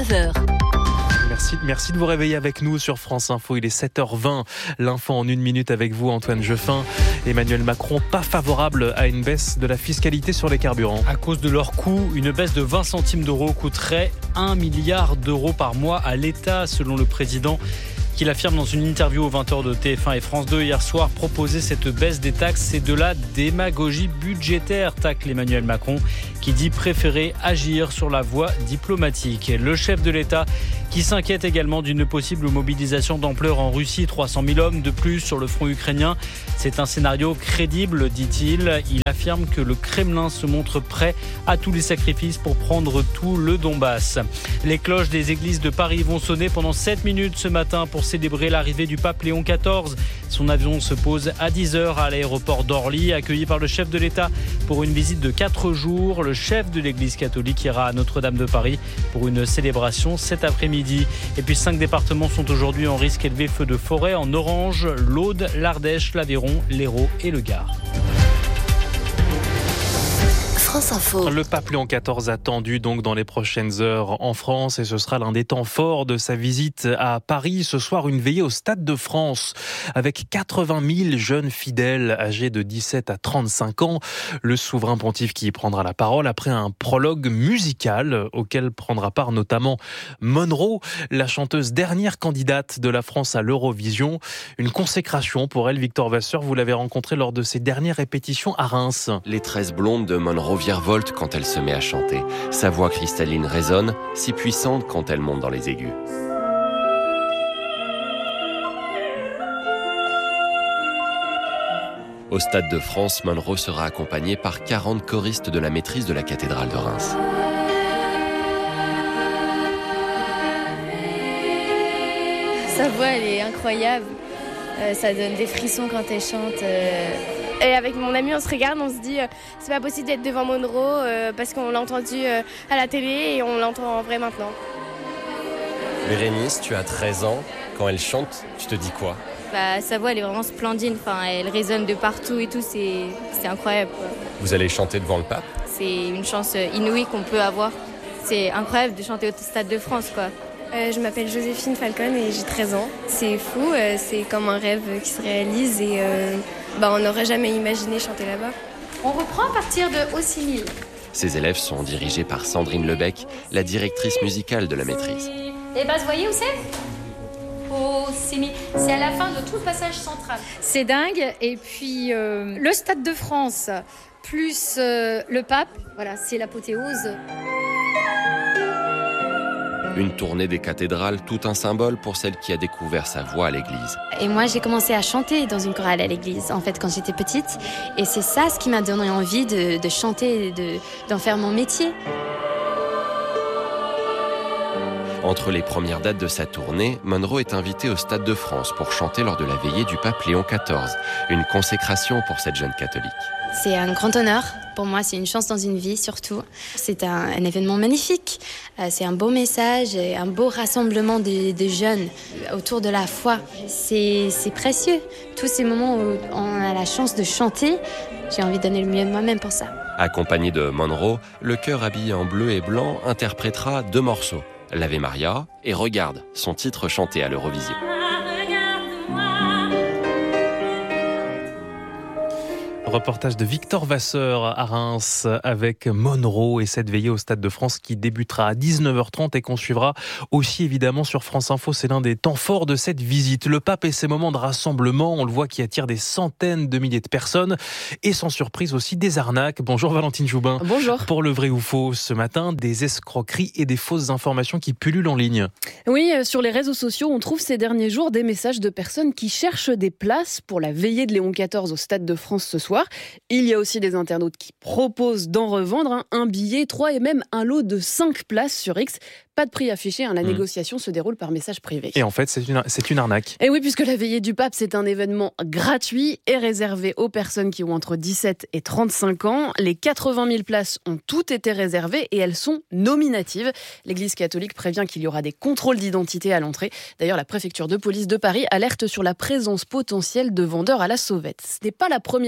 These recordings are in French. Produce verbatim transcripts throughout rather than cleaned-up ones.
neuf heures. Merci, merci de vous réveiller avec nous sur France Info. Il est sept heures vingt. L'info en une minute avec vous, Antoine Jeffin. Emmanuel Macron, pas favorable à une baisse de la fiscalité sur les carburants. À cause de leur coût, une baisse de vingt centimes d'euros coûterait un milliard d'euros par mois à l'État, selon le président, qu'il affirme dans une interview aux vingt heures de T F un et France deux hier soir. Proposer cette baisse des taxes, c'est de la démagogie budgétaire, tacle Emmanuel Macron, qui dit préférer agir sur la voie diplomatique. Le chef de l'État qui s'inquiète également d'une possible mobilisation d'ampleur en Russie, trois cent mille hommes de plus sur le front ukrainien. C'est un scénario crédible, dit-il. Il affirme que le Kremlin se montre prêt à tous les sacrifices pour prendre tout le Donbass. Les cloches des églises de Paris vont sonner pendant sept minutes ce matin pour célébrer l'arrivée du pape Léon quatorze. Son avion se pose à dix heures à l'aéroport d'Orly, accueilli par le chef de l'État pour une visite de quatre jours. Le chef de l'église catholique ira à Notre-Dame de Paris pour une célébration cet après-midi. Et puis cinq départements sont aujourd'hui en risque élevé feu de forêt en orange: l'Aude, l'Ardèche, l'Aveyron, l'Hérault et le Gard. France Info. Le pape Léon quatorze attendu donc dans les prochaines heures en France et ce sera l'un des temps forts de sa visite à Paris. Ce soir, une veillée au Stade de France avec quatre-vingt mille jeunes fidèles âgés de dix-sept à trente-cinq ans. Le souverain pontife qui y prendra la parole après un prologue musical auquel prendra part notamment Monroe, la chanteuse dernière candidate de la France à l'Eurovision. Une consécration pour elle. Victor Vasseur, vous l'avez rencontrée lors de ses dernières répétitions à Reims. Les tresses blondes de Monroe virevolte quand elle se met à chanter. Sa voix cristalline résonne, si puissante quand elle monte dans les aigus. Au Stade de France, Monroe sera accompagnée par quarante choristes de la maîtrise de la cathédrale de Reims. Sa voix, elle est incroyable. Euh, ça donne des frissons quand elle chante. Euh... Et avec mon ami, on se regarde, on se dit euh, c'est pas possible d'être devant Monroe euh, parce qu'on l'a entendu euh, à la télé et on l'entend en vrai maintenant. Bérénice, tu as treize ans. Quand elle chante, tu te dis quoi ? Bah, sa voix, elle est vraiment splendide. Enfin, elle résonne de partout et tout. C'est, c'est incroyable, quoi. Vous allez chanter devant le pape ? C'est une chance inouïe qu'on peut avoir. C'est incroyable de chanter au Stade de France, quoi. Euh, je m'appelle Joséphine Falcon et j'ai treize ans. C'est fou, euh, c'est comme un rêve qui se réalise et euh, bah, on n'aurait jamais imaginé chanter là-bas. On reprend à partir de Haut Simil. Ces élèves sont dirigés par Sandrine Lebec, la directrice musicale de la maîtrise. Et bah, vous voyez où c'est ? Haut Simil. C'est à la fin de tout le passage central. C'est dingue. Et puis euh, le Stade de France plus euh, le pape, voilà, c'est l'apothéose. Une tournée des cathédrales, tout un symbole pour celle qui a découvert sa voix à l'église. Et moi, j'ai commencé à chanter dans une chorale à l'église, en fait, quand j'étais petite. Et c'est ça ce qui m'a donné envie de, de chanter, de, d'en faire mon métier. Entre les premières dates de sa tournée, Monroe est invitée au Stade de France pour chanter lors de la veillée du pape Léon quatorze. Une consécration pour cette jeune catholique. C'est un grand honneur. Pour moi, c'est une chance dans une vie, surtout. C'est un, un événement magnifique. Euh, c'est un beau message et un beau rassemblement de, de jeunes autour de la foi. C'est, c'est précieux. Tous ces moments où on a la chance de chanter, j'ai envie de donner le mieux de moi-même pour ça. Accompagné de Monroe, le chœur habillé en bleu et blanc interprétera deux morceaux, l'Ave Maria et Regarde, son titre chanté à l'Eurovision. Reportage de Victor Vasseur à Reims avec Monroe et cette veillée au Stade de France qui débutera à dix-neuf heures trente et qu'on suivra aussi évidemment sur France Info. C'est l'un des temps forts de cette visite. Le pape et ses moments de rassemblement, on le voit, qui attirent des centaines de milliers de personnes et sans surprise aussi des arnaques. Bonjour Valentine Joubin. Bonjour. Pour le vrai ou faux, ce matin, des escroqueries et des fausses informations qui pullulent en ligne. Oui, sur les réseaux sociaux, on trouve ces derniers jours des messages de personnes qui cherchent des places pour la veillée de Léon quatorze au Stade de France ce soir. Il y a aussi des internautes qui proposent d'en revendre hein, un billet, trois et même un lot de cinq places sur X. Pas de prix affiché, hein, la mmh. négociation se déroule par message privé. Et en fait, c'est une, c'est une arnaque. Et oui, puisque la veillée du pape, c'est un événement gratuit et réservé aux personnes qui ont entre dix-sept et trente-cinq ans. Les quatre-vingt mille places ont toutes été réservées et elles sont nominatives. L'Église catholique prévient qu'il y aura des contrôles d'identité à l'entrée. D'ailleurs, la préfecture de police de Paris alerte sur la présence potentielle de vendeurs à la sauvette. Ce n'est pas la première fois hein,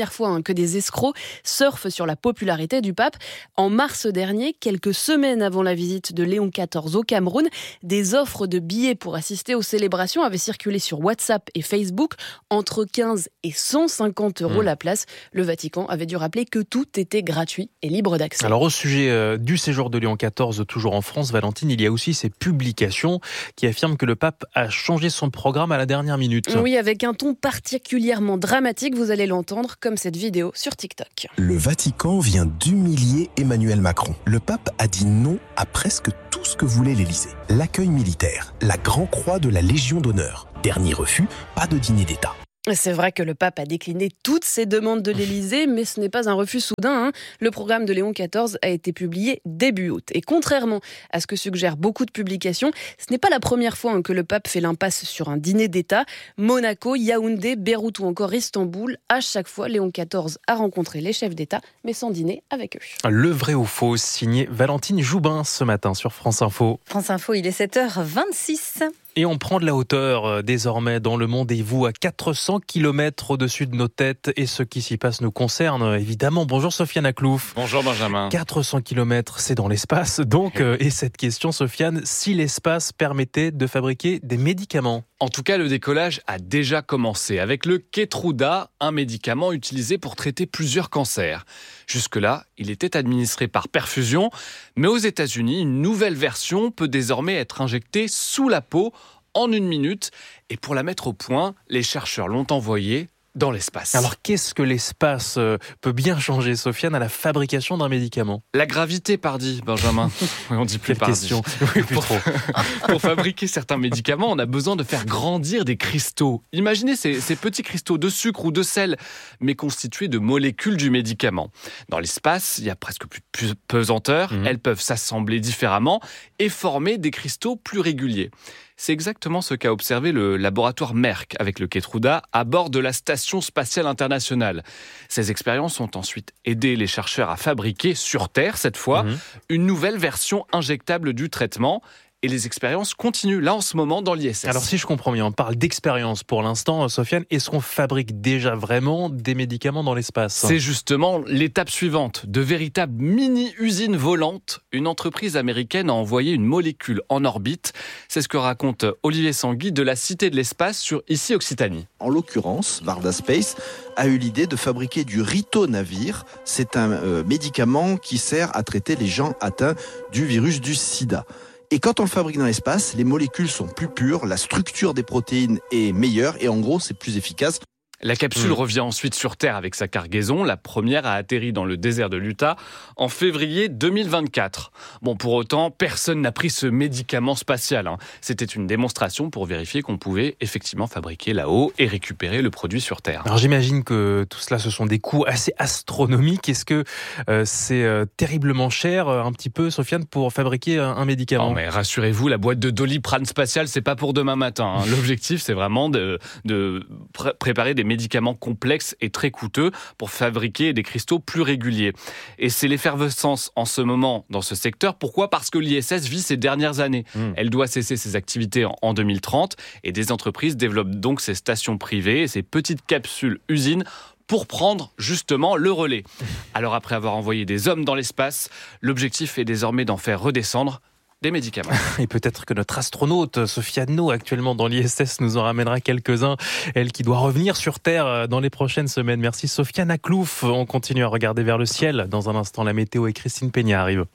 que des escrocs surfent sur la popularité du pape. En mars dernier, quelques semaines avant la visite de Léon quatorze au Cameroun, des offres de billets pour assister aux célébrations avaient circulé sur WhatsApp et Facebook, entre quinze et cent cinquante euros mmh. la place. Le Vatican avait dû rappeler que tout était gratuit et libre d'accès. Alors au sujet euh, du séjour de Léon quatorze, toujours en France, Valentine, il y a aussi ces publications qui affirment que le pape a changé son programme à la dernière minute. Oui, avec un ton particulièrement dramatique, vous allez l'entendre, comme cette vidéo sur TikTok. Le Vatican vient d'humilier Emmanuel Macron. Le pape a dit non à presque tout ce que voulait l'Élysée. L'accueil militaire, la Grand Croix de la Légion d'honneur. Dernier refus, pas de dîner d'État. C'est vrai que le pape a décliné toutes ces demandes de l'Élysée, mais ce n'est pas un refus soudain. Hein. Le programme de Léon quatorze a été publié début août. Et contrairement à ce que suggèrent beaucoup de publications, ce n'est pas la première fois hein, que le pape fait l'impasse sur un dîner d'État. Monaco, Yaoundé, Beyrouth ou encore Istanbul, à chaque fois, Léon quatorze a rencontré les chefs d'État, mais sans dîner avec eux. Le vrai ou faux, signé Valentine Joubin ce matin sur France Info. France Info, il est sept heures vingt-six. Et on prend de la hauteur euh, désormais dans le monde et vous à quatre cents kilomètres au-dessus de nos têtes. Et ce qui s'y passe nous concerne euh, évidemment. Bonjour Sofiane Aklouf. Bonjour Benjamin. quatre cents kilomètres, c'est dans l'espace. Donc, euh, et cette question, Sofiane, si l'espace permettait de fabriquer des médicaments ? En tout cas, le décollage a déjà commencé avec le Keytruda, un médicament utilisé pour traiter plusieurs cancers. Jusque-là, il était administré par perfusion, mais aux États-Unis, une nouvelle version peut désormais être injectée sous la peau en une minute. Et pour la mettre au point, les chercheurs l'ont envoyée dans l'espace. Alors qu'est-ce que l'espace peut bien changer, Sofiane, à la fabrication d'un médicament ? La gravité, pardi, Benjamin. On dit plus Quelle pardi. question. Oui, plus trop. Pour fabriquer certains médicaments, on a besoin de faire grandir des cristaux. Imaginez ces, ces petits cristaux de sucre ou de sel, mais constitués de molécules du médicament. Dans l'espace, il y a presque plus de pesanteur. Mmh. Elles peuvent s'assembler différemment et former des cristaux plus réguliers. C'est exactement ce qu'a observé le laboratoire Merck avec le Keytruda à bord de la Station spatiale internationale. Ces expériences ont ensuite aidé les chercheurs à fabriquer, sur Terre cette fois, mmh. une nouvelle version injectable du traitement. Et les expériences continuent là en ce moment dans l'I S S. Alors si je comprends bien, on parle d'expérience pour l'instant, Sofiane. Est-ce qu'on fabrique déjà vraiment des médicaments dans l'espace ? C'est justement l'étape suivante. De véritables mini-usines volantes. Une entreprise américaine a envoyé une molécule en orbite. C'est ce que raconte Olivier Sanguy de la Cité de l'Espace sur Ici Occitanie. En l'occurrence, Varda Space a eu l'idée de fabriquer du ritonavir. C'est un euh, médicament qui sert à traiter les gens atteints du virus du sida. Et quand on le fabrique dans l'espace, les molécules sont plus pures, la structure des protéines est meilleure et en gros, c'est plus efficace. La capsule mmh. revient ensuite sur Terre avec sa cargaison. La première a atterri dans le désert de l'Utah en février deux mille vingt-quatre. Bon, pour autant, personne n'a pris ce médicament spatial. Hein. C'était une démonstration pour vérifier qu'on pouvait effectivement fabriquer là-haut et récupérer le produit sur Terre. Alors j'imagine que tout cela, ce sont des coûts assez astronomiques. Est-ce que euh, c'est euh, terriblement cher, un petit peu, Sofiane, pour fabriquer un, un médicament ? Non, mais rassurez-vous, la boîte de Doliprane spatiale, c'est pas pour demain matin. Hein. L'objectif, c'est vraiment de, de pr- préparer des médicaments complexes et très coûteux pour fabriquer des cristaux plus réguliers. Et c'est l'effervescence en ce moment dans ce secteur. Pourquoi ? Parce que l'I S S vit ses dernières années. Mmh. Elle doit cesser ses activités en deux mille trente et des entreprises développent donc ces stations privées et ces petites capsules usines pour prendre justement le relais. Alors après avoir envoyé des hommes dans l'espace, l'objectif est désormais d'en faire redescendre des médicaments. Et peut-être que notre astronaute Sofiane No, actuellement dans l'I S S, nous en ramènera quelques-uns. Elle qui doit revenir sur Terre dans les prochaines semaines. Merci Sofiane Aklouf. On continue à regarder vers le ciel. Dans un instant, la météo et Christine Peña arrivent.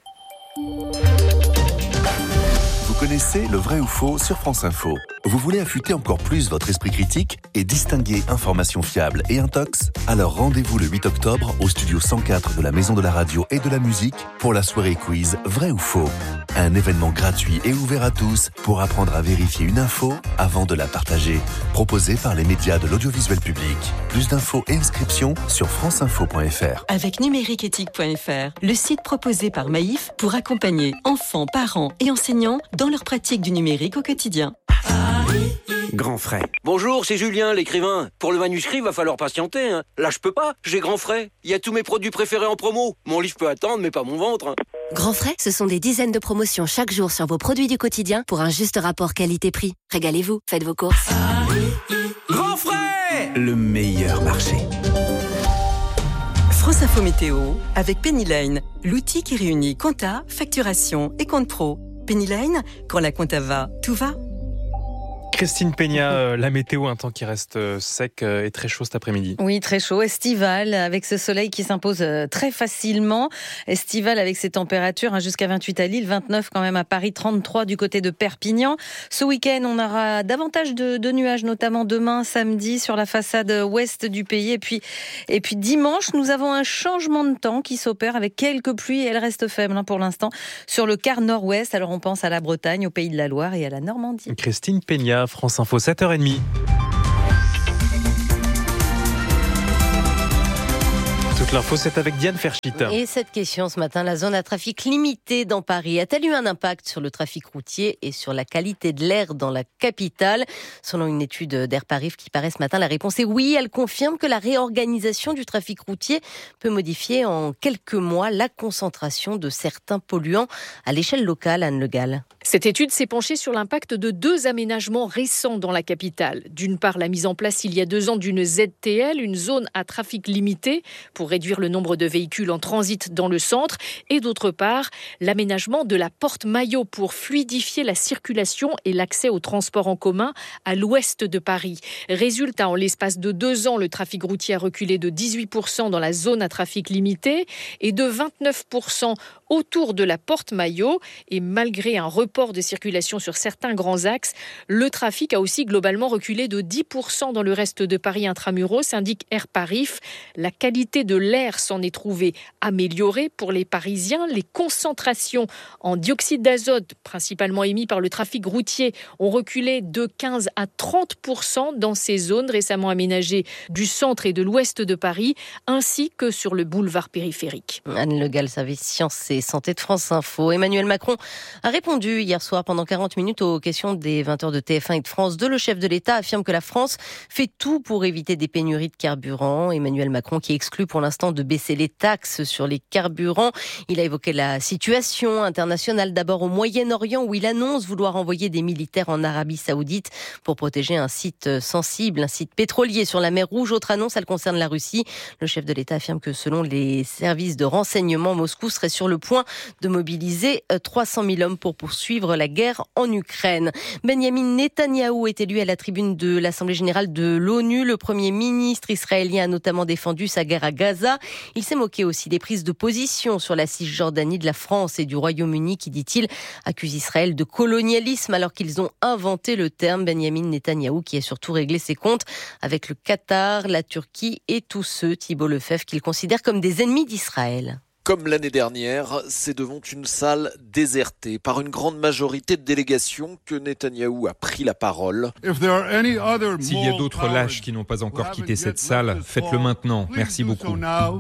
Vous connaissez le vrai ou faux sur France Info. Vous voulez affûter encore plus votre esprit critique et distinguer information fiable et intox ? Alors rendez-vous le huit octobre au studio cent quatre de la Maison de la Radio et de la Musique pour la soirée quiz Vrai ou Faux. Un événement gratuit et ouvert à tous pour apprendre à vérifier une info avant de la partager. Proposé par les médias de l'audiovisuel public. Plus d'infos et inscriptions sur franceinfo point f r. Avec numérique éthique point f r, le site proposé par Maïf pour accompagner enfants, parents et enseignants dans leur pratique du numérique au quotidien. Grand frais. Bonjour, c'est Julien, l'écrivain. Pour le manuscrit, va falloir patienter. Hein. Là, je peux pas, j'ai Grand frais. Il y a tous mes produits préférés en promo. Mon livre peut attendre, mais pas mon ventre. Hein. Grand frais, ce sont des dizaines de promotions chaque jour sur vos produits du quotidien pour un juste rapport qualité-prix. Régalez-vous, faites vos courses. Grand frais, le meilleur marché. France Info Météo avec Pennyline, l'outil qui réunit compta, facturation et compte pro. Pennyline, quand la compta va, tout va. Christine Peña, la météo, un temps qui reste sec et très chaud cet après-midi. Oui, très chaud, estival, avec ce soleil qui s'impose très facilement. Estival avec ces températures, hein, jusqu'à vingt-huit à Lille, vingt-neuf quand même à Paris, trente-trois du côté de Perpignan. Ce week-end, on aura davantage de, de nuages, notamment demain, samedi, sur la façade ouest du pays. Et puis, et puis dimanche, nous avons un changement de temps qui s'opère avec quelques pluies, et elles restent faibles hein, pour l'instant, sur le quart nord-ouest. Alors on pense à la Bretagne, au Pays de la Loire et à la Normandie. Christine Peña, France Info, sept heures trente. Toute l'info, c'est avec Diane Ferchit. Et cette question ce matin, la zone à trafic limité dans Paris a-t-elle eu un impact sur le trafic routier et sur la qualité de l'air dans la capitale ? Selon une étude d'Air Paris qui paraît ce matin, la réponse est oui. Elle confirme que la réorganisation du trafic routier peut modifier en quelques mois la concentration de certains polluants à l'échelle locale. Anne Le Gall. Cette étude s'est penchée sur l'impact de deux aménagements récents dans la capitale. D'une part, la mise en place il y a deux ans d'une Z T L, une zone à trafic limité, pour réduire le nombre de véhicules en transit dans le centre, et d'autre part, l'aménagement de la porte Maillot pour fluidifier la circulation et l'accès aux transports en commun à l'ouest de Paris. Résultat, en l'espace de deux ans, le trafic routier a reculé de dix-huit pour cent dans la zone à trafic limité et de vingt-neuf pour cent autour de la porte Maillot. Et malgré un report de circulation sur certains grands axes, le trafic a aussi globalement reculé de dix pour cent dans le reste de Paris intramuros, indique Air Paris. La qualité de l'air s'en est trouvée améliorée pour les Parisiens. Les concentrations en dioxyde d'azote, principalement émis par le trafic routier, ont reculé de quinze à trente pour cent dans ces zones récemment aménagées du centre et de l'ouest de Paris, ainsi que sur le boulevard périphérique. Anne Le Gall, service Sciences et Santé de France Info. Emmanuel Macron a répondu hier soir pendant quarante minutes aux questions des vingt heures de T F un et de France deux. Le chef de l'État affirme que la France fait tout pour éviter des pénuries de carburant. Emmanuel Macron qui exclut pour l'instant de baisser les taxes sur les carburants. Il a évoqué la situation internationale d'abord au Moyen-Orient où il annonce vouloir envoyer des militaires en Arabie Saoudite pour protéger un site sensible, un site pétrolier sur la mer Rouge. Autre annonce, elle concerne la Russie. Le chef de l'État affirme que selon les services de renseignement, Moscou serait sur le point de mobiliser trois cent mille hommes pour poursuivre la guerre en Ukraine. Benjamin Netanyahou est élu à la tribune de l'Assemblée générale de l'ONU. Le premier ministre israélien a notamment défendu sa guerre à Gaza. Il s'est moqué aussi des prises de position sur la Cisjordanie de la France et du Royaume-Uni qui, dit-il, accuse Israël de colonialisme alors qu'ils ont inventé le terme. Benjamin Netanyahou qui a surtout réglé ses comptes avec le Qatar, la Turquie et tous ceux, Thibault Lefebvre, qu'il considère comme des ennemis d'Israël. Comme l'année dernière, c'est devant une salle désertée par une grande majorité de délégations que Netanyahou a pris la parole. S'il y a d'autres lâches qui n'ont pas encore quitté cette salle, faites-le maintenant. Merci beaucoup.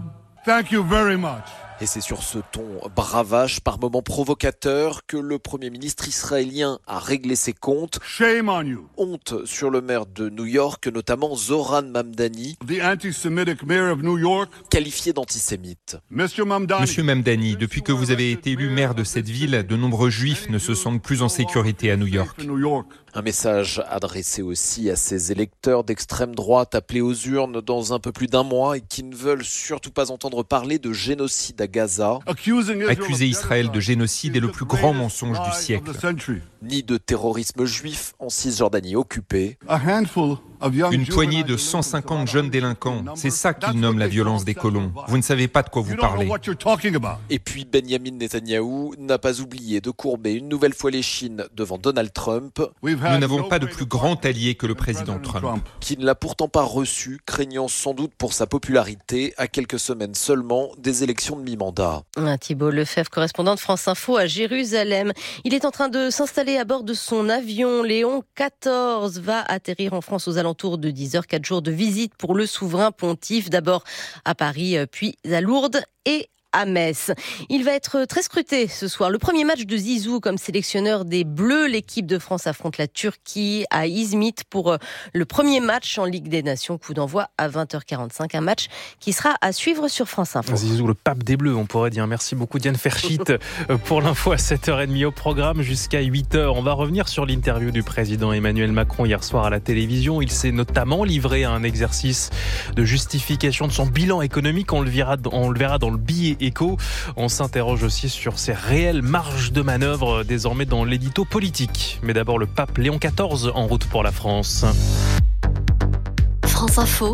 Et c'est sur ce ton bravache, par moments provocateur, que le Premier ministre israélien a réglé ses comptes. Shame on you. Honte sur le maire de New York, notamment Zohran Mamdani, The anti-Semitic mayor of New York. qualifié d'antisémite. Monsieur Mamdani. Monsieur Mamdani, depuis que vous avez été élu maire de cette ville, de nombreux juifs ne se sentent plus en sécurité à New York. Un message adressé aussi à ces électeurs d'extrême droite appelés aux urnes dans un peu plus d'un mois et qui ne veulent surtout pas entendre parler de génocide à Gaza. Accuser Israël de génocide est le plus grand mensonge du siècle. Ni de terrorisme juif en Cisjordanie occupée. Une poignée de cent cinquante jeunes délinquants, c'est ça qu'ils nomment la violence des colons. Vous ne savez pas de quoi vous parlez. Et puis Benjamin Netanyahou n'a pas oublié de courber une nouvelle fois l'échine devant Donald Trump. Nous n'avons pas de plus grand allié que le président Trump. Qui ne l'a pourtant pas reçu, craignant sans doute pour sa popularité à quelques semaines seulement des élections de mi-mandat. Ah, Thibault Lefebvre, correspondant de France Info à Jérusalem. Il est en train de s'installer à bord de son avion. Léon quatorze va atterrir en France aux alentours de dix heures. Quatre jours de visite pour le souverain pontife. D'abord à Paris, puis à Lourdes et à Metz. Il va être très scruté ce soir. Le premier match de Zizou comme sélectionneur des Bleus. L'équipe de France affronte la Turquie à Izmit pour le premier match en Ligue des Nations. Coup d'envoi à vingt heures quarante-cinq. Un match qui sera à suivre sur France Info. Zizou, le pape des Bleus, on pourrait dire. Merci beaucoup Diane Ferchit pour l'info à sept heures trente au programme jusqu'à huit heures. On va revenir sur l'interview du président Emmanuel Macron hier soir à la télévision. Il s'est notamment livré à un exercice de justification de son bilan économique. On le verra, on le verra dans le billet éco. On s'interroge aussi sur ses réelles marges de manœuvre désormais dans l'édito politique. Mais d'abord le pape Léon quatorze en route pour la France. France Info,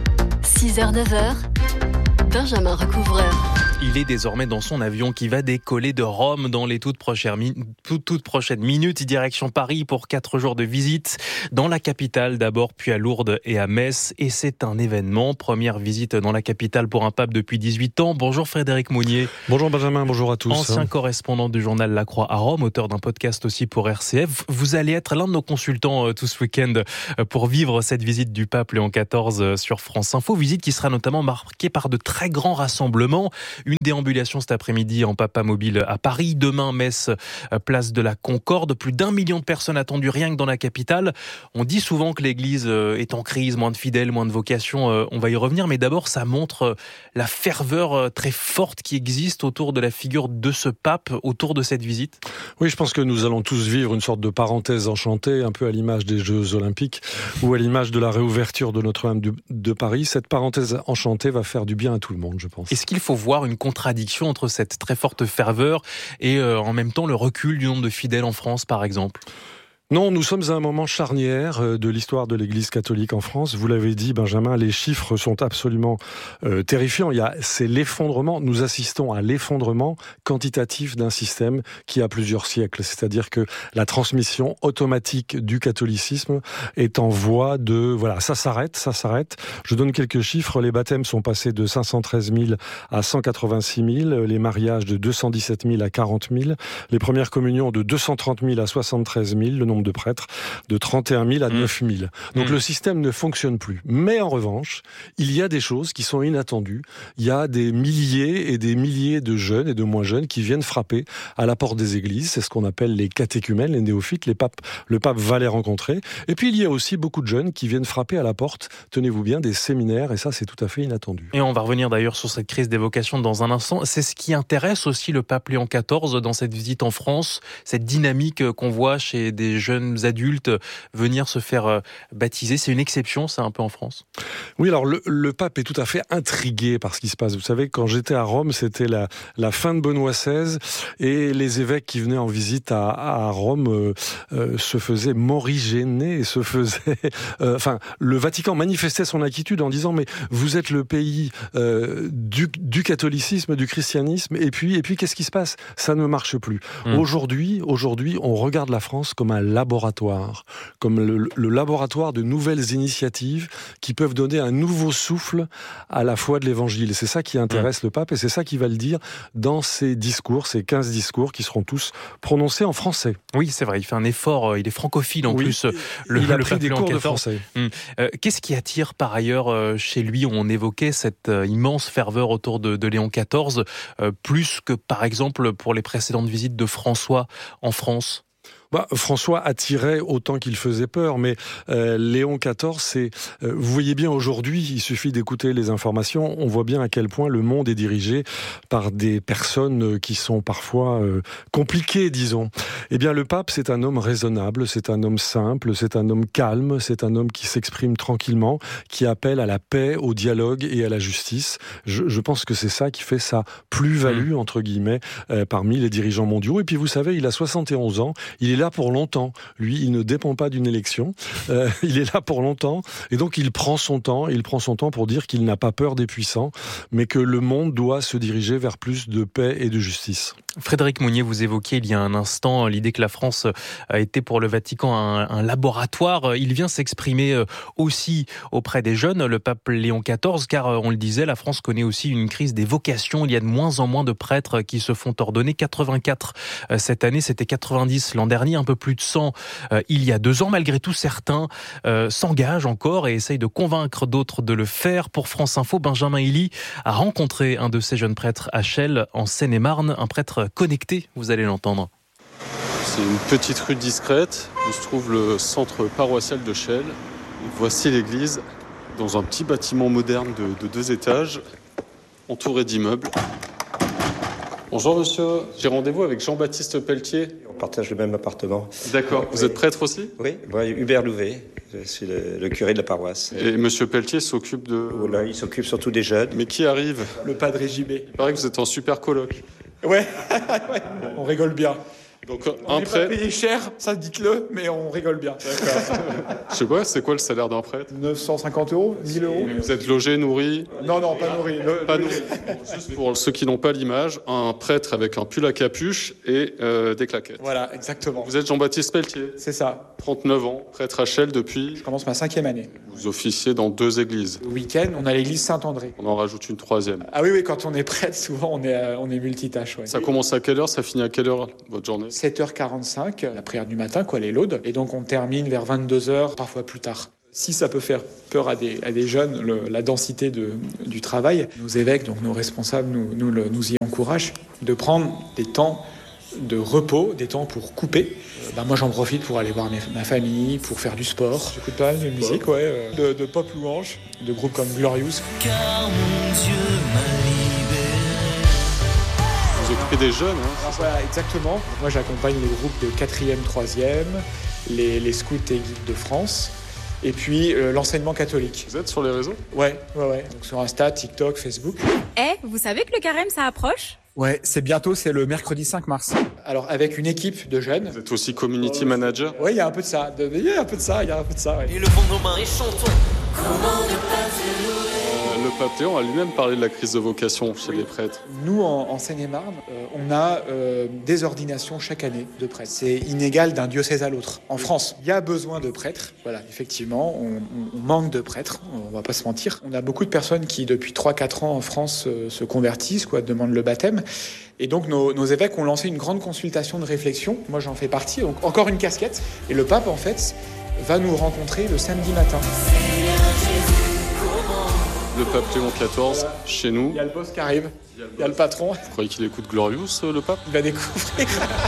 six heures neuf heures, Benjamin Recouvreur. Il est désormais dans son avion qui va décoller de Rome dans les toutes prochaines, mi- toutes, toutes prochaines minutes, direction Paris pour quatre jours de visite dans la capitale d'abord, puis à Lourdes et à Metz. Et c'est un événement. Première visite dans la capitale pour un pape depuis dix-huit ans. Bonjour Frédéric Mounier. Bonjour Benjamin, bonjour à tous. Ancien correspondant du journal La Croix à Rome, auteur d'un podcast aussi pour R C F. Vous allez être l'un de nos consultants tout ce week-end pour vivre cette visite du pape Léon quatorze sur France Info. Visite qui sera notamment marquée par de très grands rassemblements. Une déambulation cet après-midi en Papa Mobile à Paris. Demain, Metz, place de la Concorde. Plus d'un million de personnes attendues rien que dans la capitale. On dit souvent que l'Église est en crise, moins de fidèles, moins de vocations. On va y revenir, mais d'abord, ça montre la ferveur très forte qui existe autour de la figure de ce pape, autour de cette visite. Oui, je pense que nous allons tous vivre une sorte de parenthèse enchantée, un peu à l'image des Jeux Olympiques ou à l'image de la réouverture de Notre-Dame de Paris. Cette parenthèse enchantée va faire du bien à tout le monde, je pense. Est-ce qu'il faut voir une contradiction entre cette très forte ferveur et euh, en même temps le recul du nombre de fidèles en France, par exemple ? Non, nous sommes à un moment charnière de l'histoire de l'Église catholique en France. Vous l'avez dit, Benjamin, les chiffres sont absolument euh, terrifiants. Il y a, c'est l'effondrement. Nous assistons à l'effondrement quantitatif d'un système qui a plusieurs siècles. C'est-à-dire que la transmission automatique du catholicisme est en voie de... Voilà, ça s'arrête, ça s'arrête. Je donne quelques chiffres. Les baptêmes sont passés de cinq cent treize mille à cent quatre-vingt-six mille. Les mariages de deux cent dix-sept mille à quarante mille. Les premières communions de deux cent trente mille à soixante-treize mille. Le nombre de prêtres de trente et un mille à neuf mille. Donc mmh. le système ne fonctionne plus. Mais en revanche, il y a des choses qui sont inattendues. Il y a des milliers et des milliers de jeunes et de moins jeunes qui viennent frapper à la porte des églises. C'est ce qu'on appelle les catéchumènes, les néophytes. Les papes, le pape va les rencontrer. Et puis il y a aussi beaucoup de jeunes qui viennent frapper à la porte, tenez-vous bien, des séminaires. Et ça, c'est tout à fait inattendu. Et on va revenir d'ailleurs sur cette crise des vocations dans un instant. C'est ce qui intéresse aussi le pape Léon quatorze dans cette visite en France, cette dynamique qu'on voit chez des jeunes adultes venir se faire baptiser. C'est une exception, ça, un peu en France ? Oui, alors le, le pape est tout à fait intrigué par ce qui se passe. Vous savez, quand j'étais à Rome, c'était la, la fin de Benoît seize et les évêques qui venaient en visite à, à Rome euh, euh, se faisaient morigéner, se faisaient... Euh, enfin, le Vatican manifestait son inquiétude en disant « mais vous êtes le pays euh, du, du catholicisme, du christianisme, et puis, et puis qu'est-ce qui se passe ? Ça ne marche plus. Mmh. » Aujourd'hui, aujourd'hui, on regarde la France comme un laboratoire, comme le, le laboratoire de nouvelles initiatives qui peuvent donner un nouveau souffle à la foi de l'Évangile. Et c'est ça qui intéresse mmh. le pape, et c'est ça qu'il va le dire dans ses discours, ses quinze discours qui seront tous prononcés en français. Oui, c'est vrai, il fait un effort, il est francophile en oui, plus. Le, il a le pris des cours de français. Mmh. Euh, qu'est-ce qui attire par ailleurs euh, chez lui ? On évoquait cette euh, immense ferveur autour de, de Léon quatorze, euh, plus que par exemple pour les précédentes visites de François en France. Bah, François attirait autant qu'il faisait peur, mais euh, Léon quatorze, c'est, euh, vous voyez bien aujourd'hui, il suffit d'écouter les informations, on voit bien à quel point le monde est dirigé par des personnes qui sont parfois euh, compliquées, disons. Eh bien, le pape, c'est un homme raisonnable, c'est un homme simple, c'est un homme calme, c'est un homme qui s'exprime tranquillement, qui appelle à la paix, au dialogue et à la justice. Je, je pense que c'est ça qui fait sa plus-value, entre guillemets, euh, parmi les dirigeants mondiaux. Et puis, vous savez, il a soixante et onze ans, il est là pour longtemps. Lui, il ne dépend pas d'une élection. Euh, il est là pour longtemps. Et donc, il prend son temps. Il prend son temps pour dire qu'il n'a pas peur des puissants, mais que le monde doit se diriger vers plus de paix et de justice. Frédéric Mounier, vous évoquiez il y a un instant l'idée que la France a été pour le Vatican un, un laboratoire. Il vient s'exprimer aussi auprès des jeunes, le pape Léon quatorze, car on le disait, la France connaît aussi une crise des vocations. Il y a de moins en moins de prêtres qui se font ordonner. quatre-vingt-quatre cette année, c'était quatre-vingt-dix l'an dernier. dernier, un peu plus de cent euh, il y a deux ans. Malgré tout, certains euh, s'engagent encore et essayent de convaincre d'autres de le faire. Pour France Info, Benjamin Hilly a rencontré un de ces jeunes prêtres à Chelles, en Seine-et-Marne, un prêtre connecté, vous allez l'entendre. C'est une petite rue discrète où se trouve le centre paroissial de Chelles. Voici l'église dans un petit bâtiment moderne de, de deux étages, entouré d'immeubles. Bonjour monsieur, j'ai rendez-vous avec Jean-Baptiste Pelletier. On partage le même appartement. D'accord, vous oui. êtes prêtre aussi ? Oui, moi Hubert Louvet, je suis le, le curé de la paroisse. Et monsieur Pelletier s'occupe de... Voilà, il s'occupe surtout des jeunes. Mais qui arrive ? Le padre J B. Il paraît que vous êtes en super coloc. Ouais, ouais. On rigole bien. Donc on un n'est prêtre... pas payé cher, ça dites-le, mais on rigole bien. D'accord. Je sais pas, c'est quoi le salaire d'un prêtre ? neuf cent cinquante euros, mille euros. Vous êtes logé, nourri ? Non, non, pas nourri. Le, pas le... nourri. Juste pour ceux qui n'ont pas l'image, un prêtre avec un pull à capuche et euh, des claquettes. Voilà, exactement. Vous êtes Jean-Baptiste Pelletier ? C'est ça. trente-neuf ans, prêtre à Chelles depuis... Je commence ma cinquième année. Vous officiez dans deux églises. Le week-end, on a l'église Saint-André. On en rajoute une troisième. Ah oui, oui, quand on est prêtre, souvent on est, euh, on est multitâche. Ouais. Ça commence à quelle heure ? Ça finit à quelle heure votre journée ? sept heures quarante-cinq, la prière du matin, quoi, les laudes. Et donc on termine vers vingt-deux heures, parfois plus tard. Si ça peut faire peur à des, à des jeunes, le, la densité de, du travail, nos évêques, donc nos responsables, nous, nous, le, nous y encouragent de prendre des temps de repos, des temps pour couper. Euh, ben moi j'en profite pour aller voir mes, ma famille, pour faire du sport. J'écoute pas mal de musique, ouais, euh, de, de pop louange, de groupes comme Glorious. Car mon Dieu m'a libéré. Vous occupez des jeunes, hein ? Alors, voilà, exactement. Moi j'accompagne les groupes de quatrième, troisième, les, les scouts et guides de France. Et puis euh, l'enseignement catholique. Vous êtes sur les réseaux ? Ouais, ouais, ouais. Donc sur Insta, TikTok, Facebook. Eh, vous savez que le carême ça approche ? Ouais, c'est bientôt, c'est le mercredi cinq mars. Alors avec une équipe de jeunes. Vous êtes aussi community manager ? Ouais, il y a un peu de ça. Il y a un peu de ça, il y a un peu de ça. Ouais. Et levons nos mains et chantons. Comment ne pas te louer ? Le pape Léon a lui-même parlé de la crise de vocation chez les prêtres. Nous, en, en Seine-et-Marne, euh, on a euh, des ordinations chaque année de prêtres. C'est inégal d'un diocèse à l'autre. En France, il y a besoin de prêtres. Voilà, effectivement, on, on, on manque de prêtres, on va pas se mentir. On a beaucoup de personnes qui, depuis trois quatre ans en France, euh, se convertissent, quoi, demandent le baptême. Et donc, nos, nos évêques ont lancé une grande consultation de réflexion. Moi, j'en fais partie. Donc, encore une casquette. Et le pape, en fait, va nous rencontrer le samedi matin. Le pape Léon quatorze, voilà. Chez nous. Il y a le boss qui arrive, il y a le, il y a le patron. Vous croyez qu'il écoute Glorious, le pape ? Il va découvrir.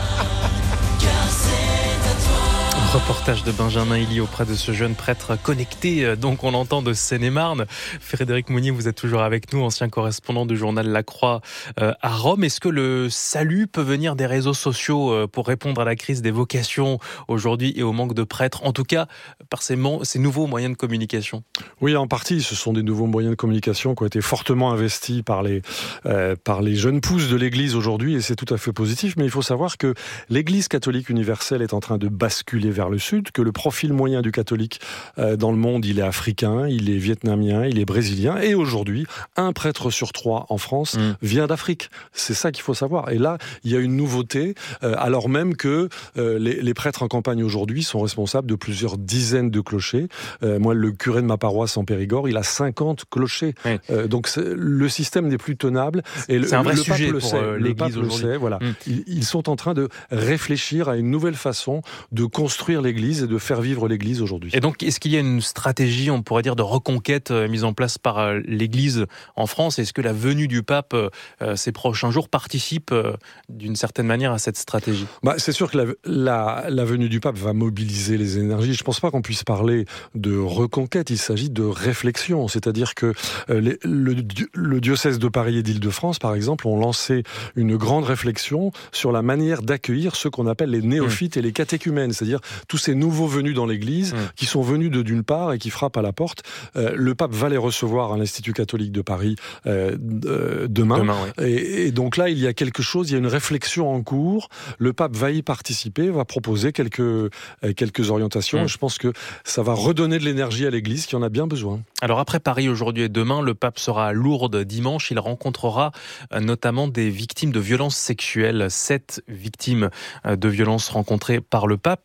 Reportage de Benjamin Hilly auprès de ce jeune prêtre connecté, donc on l'entend, de Seine-et-Marne. Frédéric Mounier, vous êtes toujours avec nous, ancien correspondant du journal La Croix à Rome. Est-ce que le salut peut venir des réseaux sociaux pour répondre à la crise des vocations aujourd'hui et au manque de prêtres, en tout cas par ces, mo- ces nouveaux moyens de communication ? Oui, en partie, ce sont des nouveaux moyens de communication qui ont été fortement investis par les, euh, par les jeunes pousses de l'Église aujourd'hui, et c'est tout à fait positif, mais il faut savoir que l'Église catholique universelle est en train de basculer vers le sud, que le profil moyen du catholique euh, dans le monde, il est africain, il est vietnamien, il est brésilien, et aujourd'hui, un prêtre sur trois en France mmh. vient d'Afrique. C'est ça qu'il faut savoir. Et là, il y a une nouveauté, euh, alors même que euh, les, les prêtres en campagne aujourd'hui sont responsables de plusieurs dizaines de clochers. Euh, moi, le curé de ma paroisse en Périgord, il a cinquante clochers. Oui. Euh, donc le système n'est plus tenable. Et le, c'est un vrai le sujet pape le pour sait, euh, le l'Église pape aujourd'hui. Le sait, voilà. Mmh. Ils, ils sont en train de réfléchir à une nouvelle façon de construire l'Église et de faire vivre l'Église aujourd'hui. Et donc, est-ce qu'il y a une stratégie, on pourrait dire, de reconquête euh, mise en place par euh, l'Église en France ? Est-ce que la venue du pape euh, ces prochains jours participe euh, d'une certaine manière à cette stratégie ? Bah, c'est sûr que la, la, la venue du pape va mobiliser les énergies. Je ne pense pas qu'on puisse parler de reconquête, il s'agit de réflexion. C'est-à-dire que euh, les, le, le diocèse de Paris et d'Île-de-France, par exemple, ont lancé une grande réflexion sur la manière d'accueillir ceux qu'on appelle les néophytes mmh. et les catéchumènes, c'est-à-dire tous ces nouveaux venus dans l'Église, mmh. qui sont venus de d'une part et qui frappent à la porte. Euh, le pape va les recevoir à l'Institut catholique de Paris euh, euh, demain. demain oui. et, et donc là, il y a quelque chose, il y a une réflexion en cours. Le pape va y participer, va proposer quelques, euh, quelques orientations. Mmh. Et je pense que ça va redonner de l'énergie à l'Église qui en a bien besoin. Alors après Paris aujourd'hui et demain, le pape sera à Lourdes dimanche. Il rencontrera euh, notamment des victimes de violences sexuelles. Sept victimes euh, de violences rencontrées par le pape.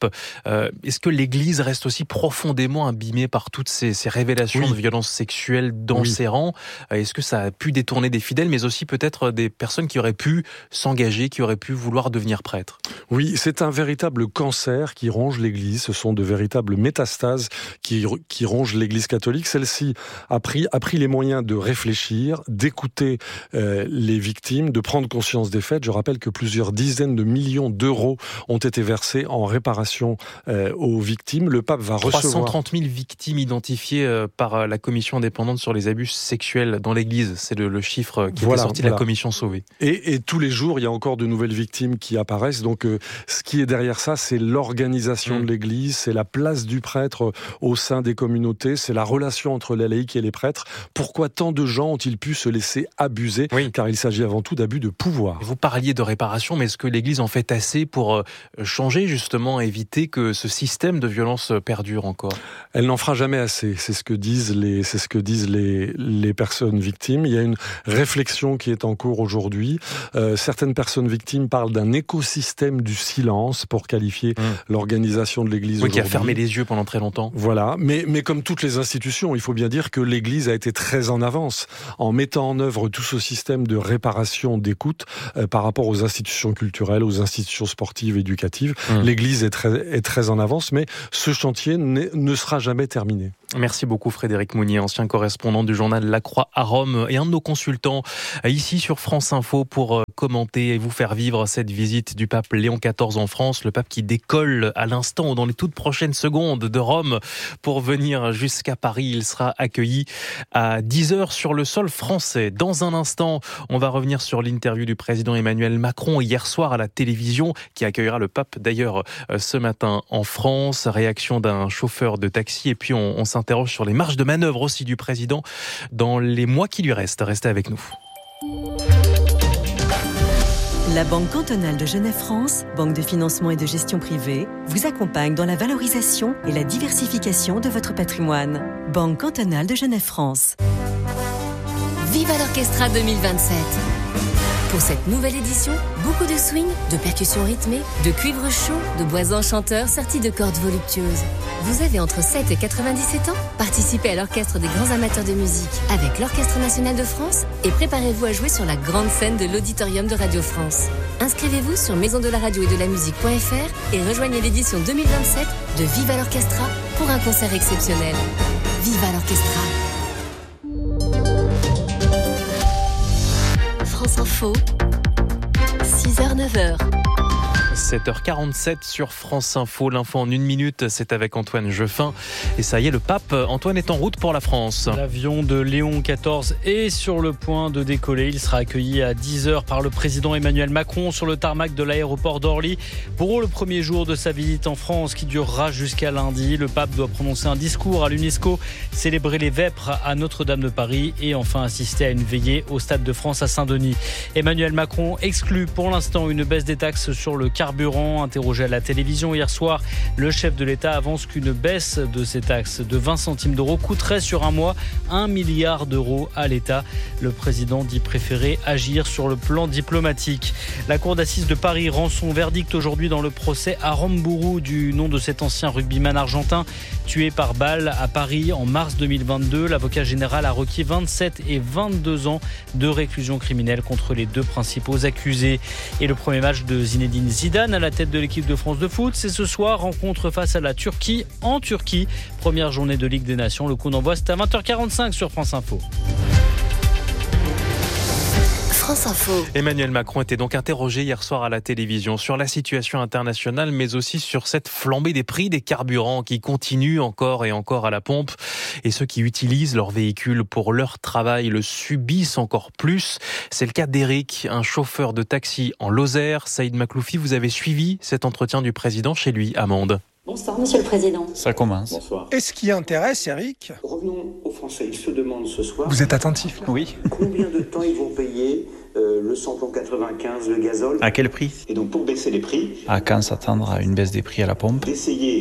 Euh, est-ce que l'Église reste aussi profondément abîmée par toutes ces, ces révélations oui. de violences sexuelles dans oui. ses rangs ? Est-ce que ça a pu détourner des fidèles, mais aussi peut-être des personnes qui auraient pu s'engager, qui auraient pu vouloir devenir prêtres ? Oui, c'est un véritable cancer qui ronge l'Église. Ce sont de véritables métastases qui, qui rongent l'Église catholique. Celle-ci a pris, a pris les moyens de réfléchir, d'écouter euh, les victimes, de prendre conscience des faits. Je rappelle que plusieurs dizaines de millions d'euros ont été versés en réparation euh, aux victimes. Le pape va recevoir... trois cent trente mille victimes identifiées euh, par la commission indépendante sur les abus sexuels dans l'Église. C'est le, le chiffre qui voilà, était sorti voilà. de la commission Sauvé. Et, et tous les jours, il y a encore de nouvelles victimes qui apparaissent. Donc, euh, ce qui est derrière ça, c'est l'organisation mmh. de l'Église, c'est la place du prêtre au sein des communautés, c'est la relation entre les laïcs et les prêtres. Pourquoi tant de gens ont-ils pu se laisser abuser ? Oui. Car il s'agit avant tout d'abus de pouvoir. Vous parliez de réparation, mais est-ce que l'Église en fait assez pour changer, justement, éviter que ce système de violence perdure encore ? Elle n'en fera jamais assez. C'est ce que disent les, c'est ce que disent les, les personnes victimes. Il y a une réflexion qui est en cours aujourd'hui. Euh, certaines personnes victimes parlent d'un écosystème du silence pour qualifier mmh. l'organisation de l'Église oui, aujourd'hui. Qui a fermé les yeux pendant très longtemps. Voilà. Mais, mais comme toutes les institutions, il faut bien dire que l'Église a été très en avance en mettant en œuvre tout ce système de réparation, d'écoute euh, par rapport aux institutions culturelles, aux institutions sportives, éducatives. Mmh. L'Église est très, est très en avance, mais ce chantier ne sera jamais terminé. Merci beaucoup Frédéric Mounier, ancien correspondant du journal La Croix à Rome et un de nos consultants ici sur France Info pour commenter et vous faire vivre cette visite du pape Léon quatorze en France, le pape qui décolle à l'instant ou dans les toutes prochaines secondes de Rome pour venir jusqu'à Paris. Il sera accueilli à dix heures sur le sol français. Dans un instant, on va revenir sur l'interview du président Emmanuel Macron hier soir à la télévision qui accueillera le pape d'ailleurs ce matin en France. Réaction d'un chauffeur de taxi et puis on, on s'interroge sur les marges de manœuvre aussi du président dans les mois qui lui restent. Restez avec nous. La Banque cantonale de Genève-France, banque de financement et de gestion privée, vous accompagne dans la valorisation et la diversification de votre patrimoine. Banque cantonale de Genève-France. Viva l'Orchestra deux mille vingt-sept. Pour cette nouvelle édition, beaucoup de swing, de percussions rythmées, de cuivre chaud, de bois enchanteurs sertis de cordes voluptueuses. Vous avez entre sept et quatre-vingt-dix-sept ans ? Participez à l'orchestre des grands amateurs de musique avec l'Orchestre national de France et préparez-vous à jouer sur la grande scène de l'Auditorium de Radio France. Inscrivez-vous sur maison de la radio et de la musique point f r et rejoignez l'édition deux mille vingt-sept de Viva l'Orchestra pour un concert exceptionnel. Viva l'Orchestra. France Info, six heures neuf heures. sept heures quarante-sept sur France Info. L'info en une minute, c'est avec Antoine Jeffin. Et ça y est, le pape Antoine est en route pour la France. L'avion de Léon quatorze est sur le point de décoller. Il sera accueilli à dix heures par le président Emmanuel Macron sur le tarmac de l'aéroport d'Orly pour le premier jour de sa visite en France qui durera jusqu'à lundi. Le pape doit prononcer un discours à l'UNESCO, célébrer les vêpres à Notre-Dame de Paris et enfin assister à une veillée au Stade de France à Saint-Denis. Emmanuel Macron exclut pour l'instant une baisse des taxes sur le carburant. Interrogé à la télévision hier soir, le chef de l'État avance qu'une baisse de ces taxes de vingt centimes d'euros coûterait sur un mois un milliard d'euros à l'État. Le président dit préférer agir sur le plan diplomatique. La cour d'assises de Paris rend son verdict aujourd'hui dans le procès Aramburu du nom de cet ancien rugbyman argentin tué par balle à Paris en mars deux mille vingt-deux. L'avocat général a requis vingt-sept et vingt-deux ans de réclusion criminelle contre les deux principaux accusés. Et le premier match de Zinedine Zidane à la tête de l'équipe de France de foot, c'est ce soir, rencontre face à la Turquie en Turquie. Première journée de Ligue des Nations, le coup d'envoi c'est à vingt heures quarante-cinq sur France Info. France Info. Emmanuel Macron était donc interrogé hier soir à la télévision sur la situation internationale, mais aussi sur cette flambée des prix des carburants qui continue encore et encore à la pompe. Et ceux qui utilisent leur véhicule pour leur travail le subissent encore plus. C'est le cas d'Éric, un chauffeur de taxi en Lozère. Saïd Makloufi, vous avez suivi cet entretien du président chez lui à Mende. Bonsoir, Monsieur le Président. Ça commence. Bonsoir. Et ce qui intéresse, Eric ? Revenons aux Français. Ils se demandent ce soir... Vous êtes attentif, là ? Oui. Combien de temps ils vont payer euh, le samplon quatre-vingt-quinze, le gazole ? À quel prix ? Et donc, pour baisser les prix... À quand s'attendre à une baisse des prix à la pompe ? D'essayer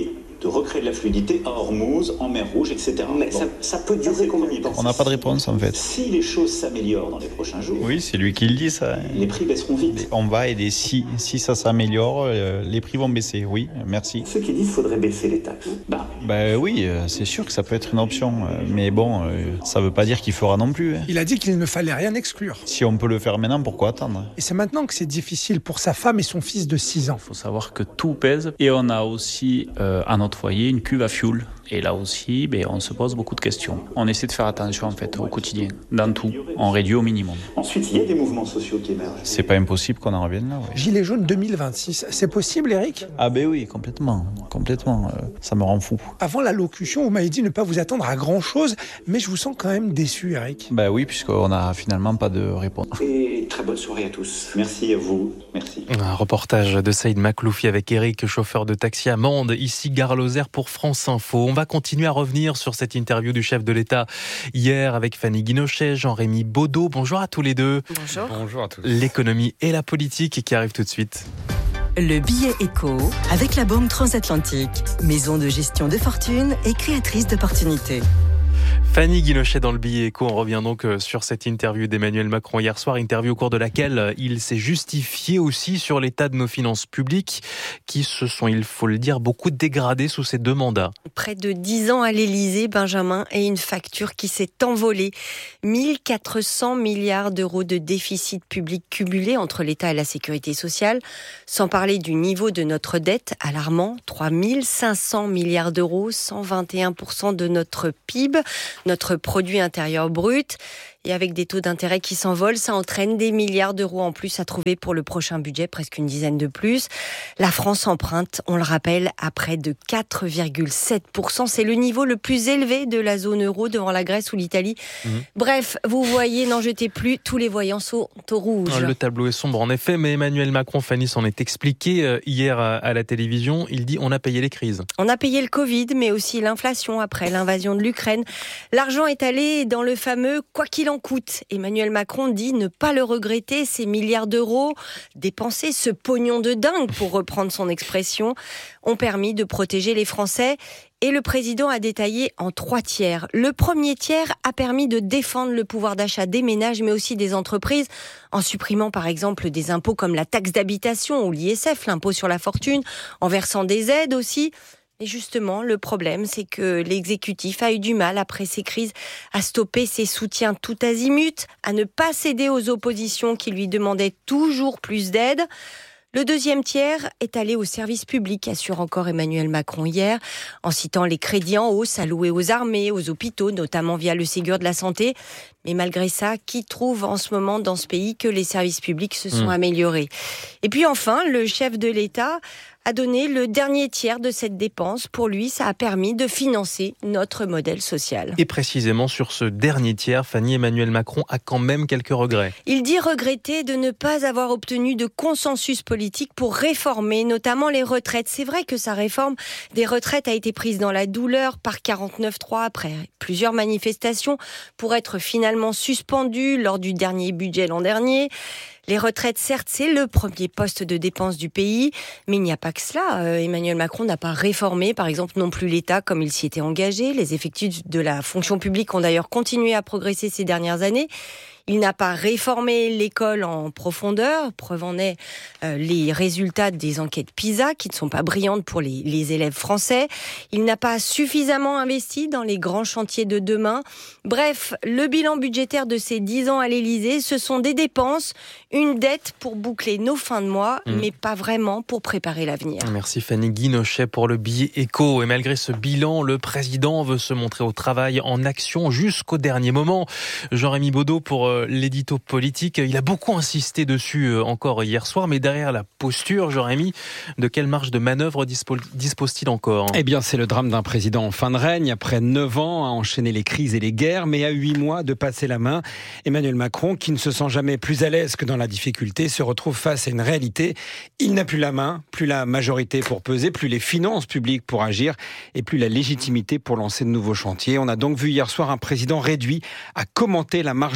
de recréer de la fluidité à Hormuz, en mer Rouge, et cetera. Mais bon. ça, ça peut durer combien de temps? On n'a pas de réponse en fait. Si les choses s'améliorent dans les prochains jours... Oui, c'est lui qui le dit ça. Les prix baisseront vite. On va aider. Si, si ça s'améliore, euh, les prix vont baisser. Oui, merci. Ceux qui disent qu'il faudrait baisser les taxes. Bah, bah oui, euh, c'est sûr que ça peut être une option. Euh, mais bon, euh, ça ne veut pas dire qu'il fera non plus. Hein. Il a dit qu'il ne fallait rien exclure. Si on peut le faire maintenant, pourquoi attendre? Et c'est maintenant que c'est difficile pour sa femme et son fils de six ans. Il faut savoir que tout pèse. Et on a aussi euh, à notre foyer une cuve à fioul. Et là aussi, ben, on se pose beaucoup de questions. On essaie de faire attention en fait au quotidien, dans tout. On réduit au minimum. Ensuite, il y a des mouvements sociaux qui émergent. C'est pas impossible qu'on en revienne là. Ouais. Gilets jaunes deux mille vingt-six, c'est possible, Eric? Ah ben oui, complètement, complètement. Euh, ça me rend fou. Avant l'allocution, vous m'avez dit ne pas vous attendre à grand chose, mais je vous sens quand même déçu, Eric. Ben oui, puisqu'on n'a finalement pas de réponse. Et très bonne soirée à tous. Merci à vous. Merci. Un reportage de Saïd Makloufi avec Eric, chauffeur de taxi à Mende, ici Gare Lozère pour France Info. On va continuer à revenir sur cette interview du chef de l'État hier avec Fanny Guinochet, Jean-Rémy Baudot. Bonjour à tous les deux. Bonjour. Bonjour à tous. L'économie et la politique qui arrivent tout de suite. Le billet éco avec la Banque Transatlantique, maison de gestion de fortune et créatrice d'opportunités. Fanny Guinochet dans le billet éco. On revient donc sur cette interview d'Emmanuel Macron hier soir, interview au cours de laquelle il s'est justifié aussi sur l'état de nos finances publiques qui se sont, il faut le dire, beaucoup dégradées sous ces deux mandats. Près de dix ans à l'Élysée, Benjamin, et une facture qui s'est envolée. mille quatre cents milliards d'euros de déficit public cumulé entre l'État et la sécurité sociale, sans parler du niveau de notre dette alarmant, trois mille cinq cents milliards d'euros, cent vingt et un pour cent de notre P I B. Notre produit intérieur brut. Et avec des taux d'intérêt qui s'envolent, ça entraîne des milliards d'euros en plus à trouver pour le prochain budget, presque une dizaine de plus. La France emprunte, on le rappelle, à près de quatre virgule sept pour cent. C'est le niveau le plus élevé de la zone euro devant la Grèce ou l'Italie. Mmh. Bref, vous voyez, n'en jetez plus, tous les voyants sont au rouge. Le tableau est sombre en effet, mais Emmanuel Macron, Fanny, s'en est expliqué hier à la télévision. Il dit on a payé les crises. On a payé le Covid, mais aussi l'inflation après l'invasion de l'Ukraine. L'argent est allé dans le fameux « quoi qu'il en coûte ». Emmanuel Macron dit ne pas le regretter, ces milliards d'euros dépensés, ce pognon de dingue, pour reprendre son expression, ont permis de protéger les Français. Et le président a détaillé en trois tiers. Le premier tiers a permis de défendre le pouvoir d'achat des ménages, mais aussi des entreprises, en supprimant par exemple des impôts comme la taxe d'habitation ou l'I S F, l'impôt sur la fortune, en versant des aides aussi. Et justement, le problème, c'est que l'exécutif a eu du mal, après ces crises, à stopper ses soutiens tout azimut, à ne pas céder aux oppositions qui lui demandaient toujours plus d'aide. Le deuxième tiers est allé au service public, assure encore Emmanuel Macron hier, en citant les crédits en hausse alloués aux armées, aux hôpitaux, notamment via le Ségur de la Santé. Mais malgré ça, qui trouve en ce moment dans ce pays que les services publics se sont mmh. améliorés? Et puis enfin, le chef de l'État a donné le dernier tiers de cette dépense. Pour lui, ça a permis de financer notre modèle social. Et précisément sur ce dernier tiers, Fanny, Emmanuel Macron a quand même quelques regrets. Il dit regretter de ne pas avoir obtenu de consensus politique pour réformer notamment les retraites. C'est vrai que sa réforme des retraites a été prise dans la douleur par quarante-neuf trois après plusieurs manifestations pour être finalement suspendue lors du dernier budget l'an dernier. Les retraites, certes, c'est le premier poste de dépense du pays, mais il n'y a pas que cela. Euh, Emmanuel Macron n'a pas réformé, par exemple, non plus l'État comme il s'y était engagé. Les effectifs de la fonction publique ont d'ailleurs continué à progresser ces dernières années. Il n'a pas réformé l'école en profondeur. Preuve en est euh, les résultats des enquêtes PISA, qui ne sont pas brillantes pour les, les élèves français. Il n'a pas suffisamment investi dans les grands chantiers de demain. Bref, le bilan budgétaire de ces dix ans à l'Élysée, ce sont des dépenses, une dette pour boucler nos fins de mois, mmh. mais pas vraiment pour préparer l'avenir. Merci Fanny Guinochet pour le billet éco. Et malgré ce bilan, le président veut se montrer au travail en action jusqu'au dernier moment. Jean-Rémy Baudot pour l'édito politique. Il a beaucoup insisté dessus encore hier soir, mais derrière la posture, Jean-Rémy, de quelle marge de manœuvre dispose-t-il encore? Eh bien, c'est le drame d'un président en fin de règne, après neuf ans à enchaîner les crises et les guerres, mais à huit mois de passer la main. Emmanuel Macron, qui ne se sent jamais plus à l'aise que dans la difficulté, se retrouve face à une réalité. Il n'a plus la main, plus la majorité pour peser, plus les finances publiques pour agir, et plus la légitimité pour lancer de nouveaux chantiers. On a donc vu hier soir un président réduit à commenter la marche du monde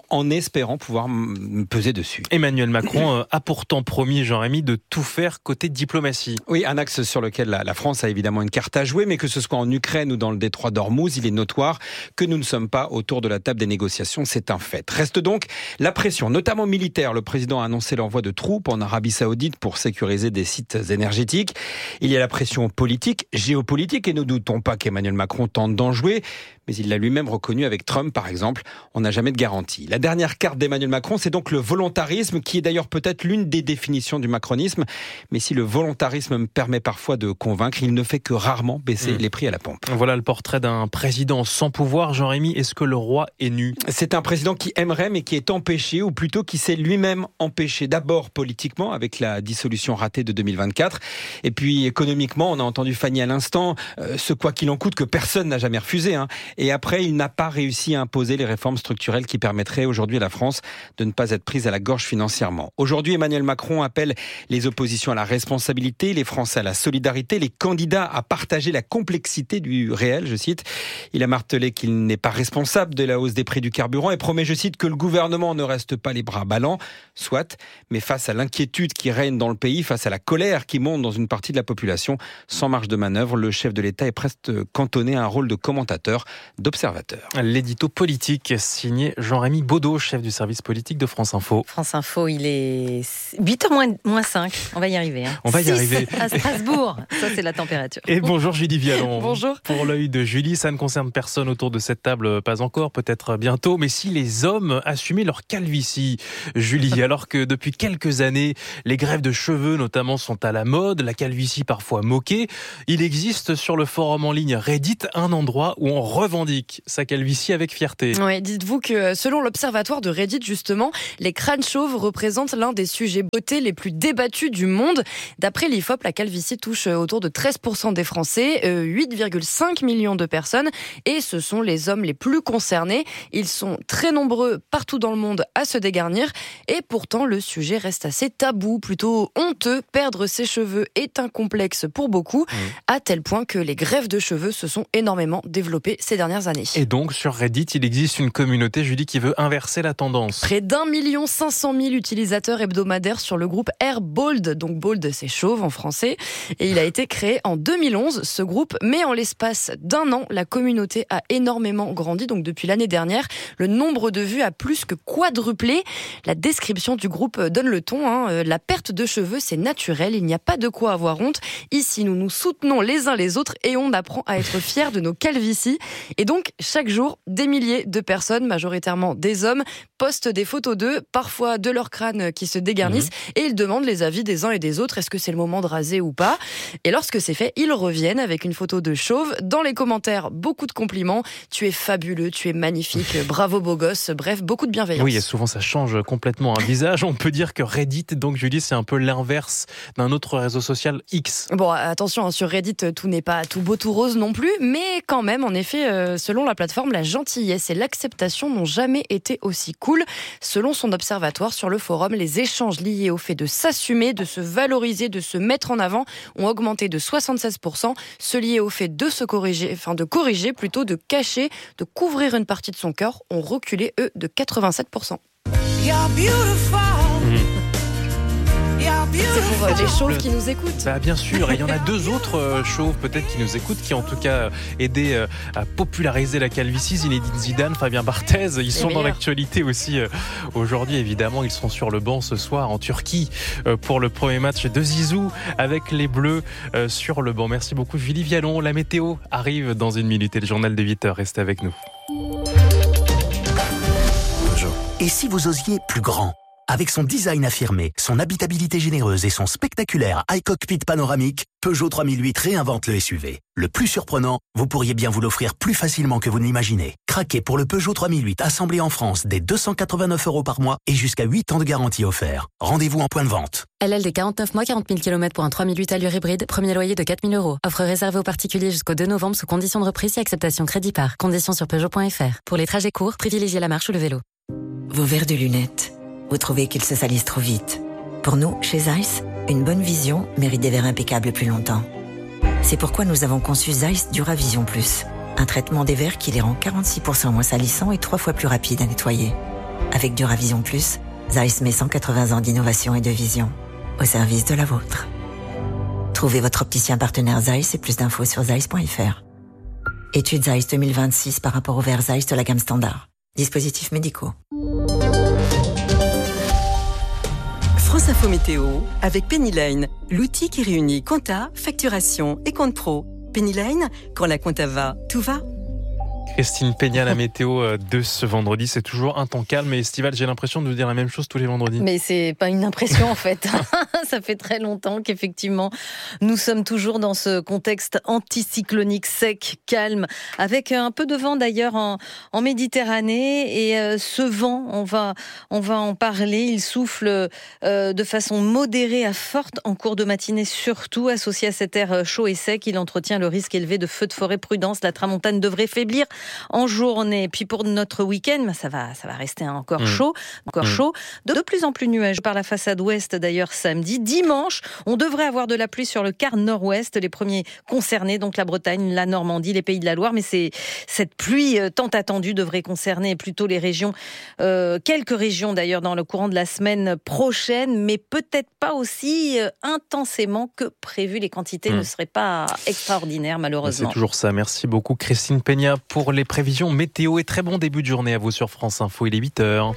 en espérant pouvoir m- peser dessus. Emmanuel Macron a pourtant promis, Jean-Rémy, de tout faire côté diplomatie. Oui, un axe sur lequel la, la France a évidemment une carte à jouer, mais que ce soit en Ukraine ou dans le détroit d'Ormuz, il est notoire que nous ne sommes pas autour de la table des négociations, c'est un fait. Reste donc la pression, notamment militaire. Le président a annoncé l'envoi de troupes en Arabie Saoudite pour sécuriser des sites énergétiques. Il y a la pression politique, géopolitique, et ne doutons pas qu'Emmanuel Macron tente d'en jouer, mais il l'a lui-même reconnu avec Trump, par exemple. On n'a jamais de garantie. La dernière carte d'Emmanuel Macron, c'est donc le volontarisme, qui est d'ailleurs peut-être l'une des définitions du macronisme. Mais si le volontarisme me permet parfois de convaincre, il ne fait que rarement baisser mmh. les prix à la pompe. Voilà le portrait d'un président sans pouvoir. Jean-Rémy, est-ce que le roi est nu ? C'est un président qui aimerait, mais qui est empêché, ou plutôt qui s'est lui-même empêché. D'abord politiquement, avec la dissolution ratée de deux mille vingt-quatre. Et puis économiquement, on a entendu Fanny à l'instant, euh, ce quoi qu'il en coûte que personne n'a jamais refusé. Hein. Et après, il n'a pas réussi à imposer les réformes structurelles qui permettraient aujourd'hui à la France de ne pas être prise à la gorge financièrement. Aujourd'hui, Emmanuel Macron appelle les oppositions à la responsabilité, les Français à la solidarité, les candidats à partager la complexité du réel, je cite. Il a martelé qu'il n'est pas responsable de la hausse des prix du carburant et promet, je cite, que le gouvernement ne reste pas les bras ballants. Soit, mais face à l'inquiétude qui règne dans le pays, face à la colère qui monte dans une partie de la population, sans marge de manœuvre, le chef de l'État est presque cantonné à un rôle de commentateur, d'observateur. L'édito politique signé Jean-Rémy Baudot, chef du service politique de France Info. France Info, il est huit heures moins cinq. On va y arriver. Hein. On va y six arriver. À Strasbourg. Ça, c'est la température. Et bonjour Julie Vialon. Bonjour. Pour l'œil de Julie, ça ne concerne personne autour de cette table, pas encore, peut-être bientôt. Mais si les hommes assumaient leur calvitie, Julie, alors que depuis quelques années, les greffes de cheveux notamment sont à la mode, la calvitie parfois moquée, il existe sur le forum en ligne Reddit un endroit où on revendique sa calvitie avec fierté. Oui, dites-vous que selon l'observatoire de Reddit, justement, les crânes chauves représentent l'un des sujets beauté les plus débattus du monde. D'après l'I F O P, la calvitie touche autour de treize pour cent des Français, huit virgule cinq millions de personnes, et ce sont les hommes les plus concernés. Ils sont très nombreux partout dans le monde à se dégarnir, et pourtant le sujet reste assez tabou, plutôt honteux. Perdre ses cheveux est un complexe pour beaucoup, mmh. à tel point que les greffes de cheveux se sont énormément développées ces dernières années. Et donc sur Reddit, il existe une communauté, Julie, qui veut inverser la tendance. Près d'un million cinq cent mille utilisateurs hebdomadaires sur le groupe Hair Bald, donc bald c'est chauve en français, et il a été créé en deux mille onze, ce groupe, mais en l'espace d'un an, la communauté a énormément grandi, donc depuis l'année dernière, le nombre de vues a plus que quadruplé. La description du groupe donne le ton, hein. La perte de cheveux, c'est naturel, il n'y a pas de quoi avoir honte. Ici, nous nous soutenons les uns les autres et on apprend à être fiers de nos calvities. Et donc, chaque jour, des milliers de personnes, majoritairement des hommes, postent des photos d'eux, parfois de leur crâne qui se dégarnissent, mmh. et ils demandent les avis des uns et des autres. Est-ce que c'est le moment de raser ou pas ? Et lorsque c'est fait, ils reviennent avec une photo de chauve. Dans les commentaires, beaucoup de compliments. Tu es fabuleux, tu es magnifique, bravo beau gosse. Bref, beaucoup de bienveillance. Oui, et souvent ça change complètement un visage. On peut dire que Reddit, donc Julie, c'est un peu l'inverse d'un autre réseau social X. Bon, attention, hein, sur Reddit, tout n'est pas tout beau, tout rose non plus, mais quand même, en effet, euh, selon la plateforme, la gentillesse et l'acceptation n'ont jamais été aussi cool. Selon son observatoire sur le forum, les échanges liés au fait de s'assumer, de se valoriser, de se mettre en avant ont augmenté de soixante-seize pour cent. Ceux liés au fait de se corriger, enfin de corriger, plutôt de cacher, de couvrir une partie de son corps, ont reculé, eux, de quatre-vingt-sept pour cent. C'est pour les chauves qui nous écoutent. Bah bien sûr, et il y en a deux autres euh, chauves peut-être qui nous écoutent, qui en tout cas euh, aidé euh, à populariser la calvitie. Zinedine Zidane, Fabien Barthez, ils sont dans l'actualité aussi euh, aujourd'hui. Évidemment, ils seront sur le banc ce soir en Turquie euh, pour le premier match de Zizou avec les Bleus euh, sur le banc. Merci beaucoup Julie Vialon. La météo arrive dans une minute et le journal de huit heures. Restez avec nous. Bonjour. Et si vous osiez plus grand ? Avec son design affirmé, son habitabilité généreuse et son spectaculaire iCockpit panoramique, Peugeot trois mille huit réinvente le S U V. Le plus surprenant, vous pourriez bien vous l'offrir plus facilement que vous n'imaginez. Craquez pour le Peugeot trois mille huit assemblé en France dès deux cent quatre-vingt-neuf euros par mois et jusqu'à huit ans de garantie offert. Rendez-vous en point de vente. L L D quarante-neuf mois, quarante mille kilomètres pour un trois mille huit allure hybride, premier loyer de quatre mille euros. Offre réservée aux particuliers jusqu'au deux novembre sous conditions de reprise et acceptation crédit par. Conditions sur Peugeot point F R. Pour les trajets courts, privilégiez la marche ou le vélo. Vos verres de lunettes. Vous trouvez qu'ils se salissent trop vite. Pour nous, chez Zeiss, une bonne vision mérite des verres impeccables plus longtemps. C'est pourquoi nous avons conçu Zeiss Duravision Plus, un traitement des verres qui les rend quarante-six pour cent moins salissants et trois fois plus rapides à nettoyer. Avec Duravision Plus, Zeiss met cent quatre-vingts ans d'innovation et de vision au service de la vôtre. Trouvez votre opticien partenaire Zeiss et plus d'infos sur zeiss point f r. Étude Zeiss deux mille vingt-six par rapport au verre Zeiss de la gamme standard. Dispositifs médicaux. France Info Météo avec Pennyline, l'outil qui réunit compta, facturation et compte pro. Pennyline, quand la compta va, tout va. Christine Peña, la météo de ce vendredi, c'est toujours un temps calme et estival. J'ai l'impression de vous dire la même chose tous les vendredis. Mais c'est pas une impression en fait. Ça fait très longtemps qu'effectivement nous sommes toujours dans ce contexte anticyclonique sec, calme, avec un peu de vent d'ailleurs en, en Méditerranée. Et euh, ce vent, on va, on va en parler. Il souffle euh, de façon modérée à forte en cours de matinée, surtout associé à cet air chaud et sec. Il entretient le risque élevé de feux de forêt. Prudence, la tramontane devrait faiblir en journée. Puis pour notre week-end, ça va, ça va rester encore mmh. chaud, encore mmh. chaud. De, de plus en plus nuageux par la façade ouest d'ailleurs samedi. Dimanche, on devrait avoir de la pluie sur le quart nord-ouest. Les premiers concernés, donc la Bretagne, la Normandie, les Pays de la Loire. Mais c'est, cette pluie tant attendue devrait concerner plutôt les régions, euh, quelques régions d'ailleurs dans le courant de la semaine prochaine, mais peut-être pas aussi euh, intensément que prévu. Les quantités mmh. ne seraient pas extraordinaires malheureusement. C'est toujours ça. Merci beaucoup Christine Peña pour les prévisions météo et très bon début de journée à vous sur France Info. Il est huit heures.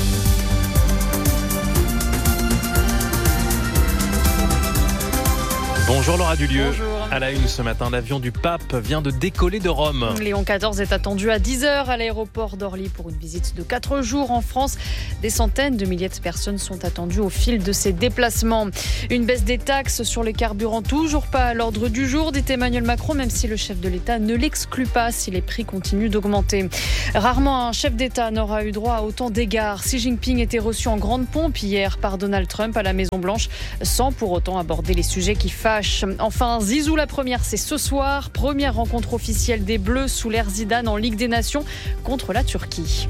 Bonjour Laura Dulieu. Bonjour. À la une ce matin, l'avion du pape vient de décoller de Rome. Léon quatorze est attendu à dix heures à l'aéroport d'Orly pour une visite de quatre jours en France. Des centaines de milliers de personnes sont attendues au fil de ces déplacements. Une baisse des taxes sur les carburants, toujours pas à l'ordre du jour, dit Emmanuel Macron, même si le chef de l'État ne l'exclut pas si les prix continuent d'augmenter. Rarement un chef d'État n'aura eu droit à autant d'égards. Xi Jinping était reçu en grande pompe hier par Donald Trump à la Maison-Blanche, sans pour autant aborder les sujets qui fâchent. Enfin, Zizou, la première, c'est ce soir. Première rencontre officielle des Bleus sous l'ère Zidane en Ligue des Nations contre la Turquie.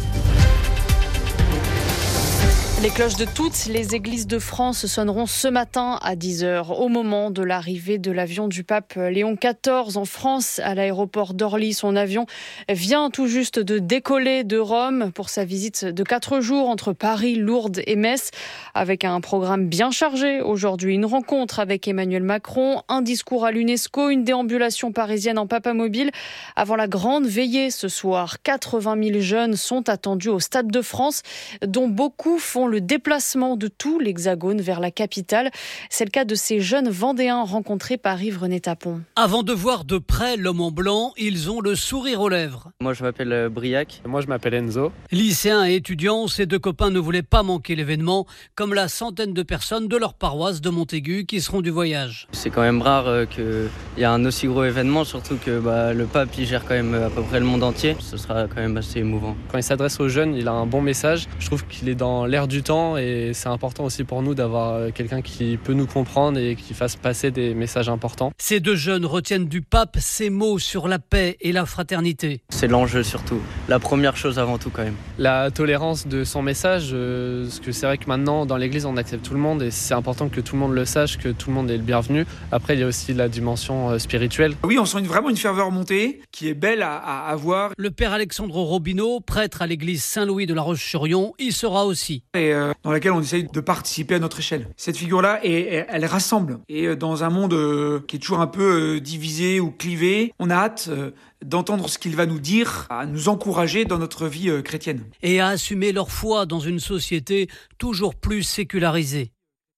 Les cloches de toutes les églises de France sonneront ce matin à dix heures au moment de l'arrivée de l'avion du pape Léon quatorze en France à l'aéroport d'Orly. Son avion vient tout juste de décoller de Rome pour sa visite de quatre jours entre Paris, Lourdes et Metz avec un programme bien chargé. Aujourd'hui, une rencontre avec Emmanuel Macron, un discours à l'UNESCO, une déambulation parisienne en papamobile avant la grande veillée ce soir. quatre-vingt mille jeunes sont attendus au Stade de France dont beaucoup font le déplacement de tout l'Hexagone vers la capitale. C'est le cas de ces jeunes Vendéens rencontrés par Yves-René Tapon. Avant de voir de près l'homme en blanc, ils ont le sourire aux lèvres. Moi je m'appelle Briac. Moi je m'appelle Enzo. Lycéens et étudiants, ces deux copains ne voulaient pas manquer l'événement, comme la centaine de personnes de leur paroisse de Montaigu qui seront du voyage. C'est quand même rare euh, qu'il y ait un aussi gros événement, surtout que bah, le pape il gère quand même à peu près le monde entier. Ce sera quand même assez émouvant. Quand il s'adresse aux jeunes, il a un bon message. Je trouve qu'il est dans l'air du temps et c'est important aussi pour nous d'avoir quelqu'un qui peut nous comprendre et qui fasse passer des messages importants. Ces deux jeunes retiennent du pape ces mots sur la paix et la fraternité. C'est l'enjeu surtout, la première chose avant tout quand même. La tolérance de son message, euh, parce que c'est vrai que maintenant dans l'église on accepte tout le monde et c'est important que tout le monde le sache, que tout le monde est le bienvenu. Après il y a aussi la dimension euh, spirituelle. Oui, on sent une, vraiment une ferveur montée qui est belle à, à, à voir. Le père Alexandre Robineau, prêtre à l'église Saint-Louis de la Roche-sur-Yon, y sera aussi. Et euh, dans laquelle on essaye de participer à notre échelle. Cette figure-là, et, elle rassemble. Et dans un monde euh, qui est toujours un peu euh, divisé ou clivé, on a hâte euh, d'entendre ce qu'il va nous dire, à nous encourager dans notre vie euh, chrétienne. Et à assumer leur foi dans une société toujours plus sécularisée.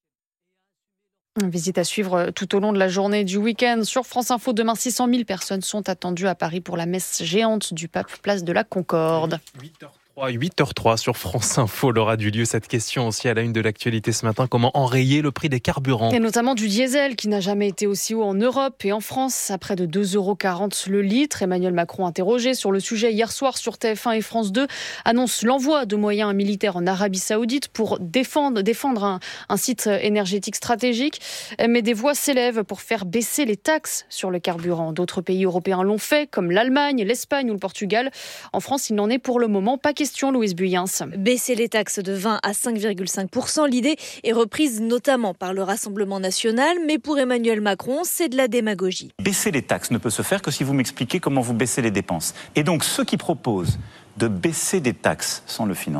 Une visite à suivre tout au long de la journée du week-end. Sur France Info, demain, six cent mille personnes sont attendues à Paris pour la messe géante du pape, place de la Concorde. huit heures trois sur France Info, Laura Dulieu. Cette question aussi à la une de l'actualité ce matin. Comment enrayer le prix des carburants ? Et notamment du diesel qui n'a jamais été aussi haut en Europe et en France, à près de deux euros quarante le litre. Emmanuel Macron, interrogé sur le sujet hier soir sur T F un et France deux, annonce l'envoi de moyens militaires en Arabie Saoudite pour défendre, défendre un, un site énergétique stratégique. Mais des voix s'élèvent pour faire baisser les taxes sur le carburant. D'autres pays européens l'ont fait, comme l'Allemagne, l'Espagne ou le Portugal. En France, il n'en est pour le moment pas question. Question, Louise Buyens. Baisser les taxes de vingt à cinq virgule cinq pour cent, l'idée est reprise notamment par le Rassemblement national, mais pour Emmanuel Macron, c'est de la démagogie. Baisser les taxes ne peut se faire que si vous m'expliquez comment vous baissez les dépenses. Et donc ceux qui proposent de baisser des taxes sans le financer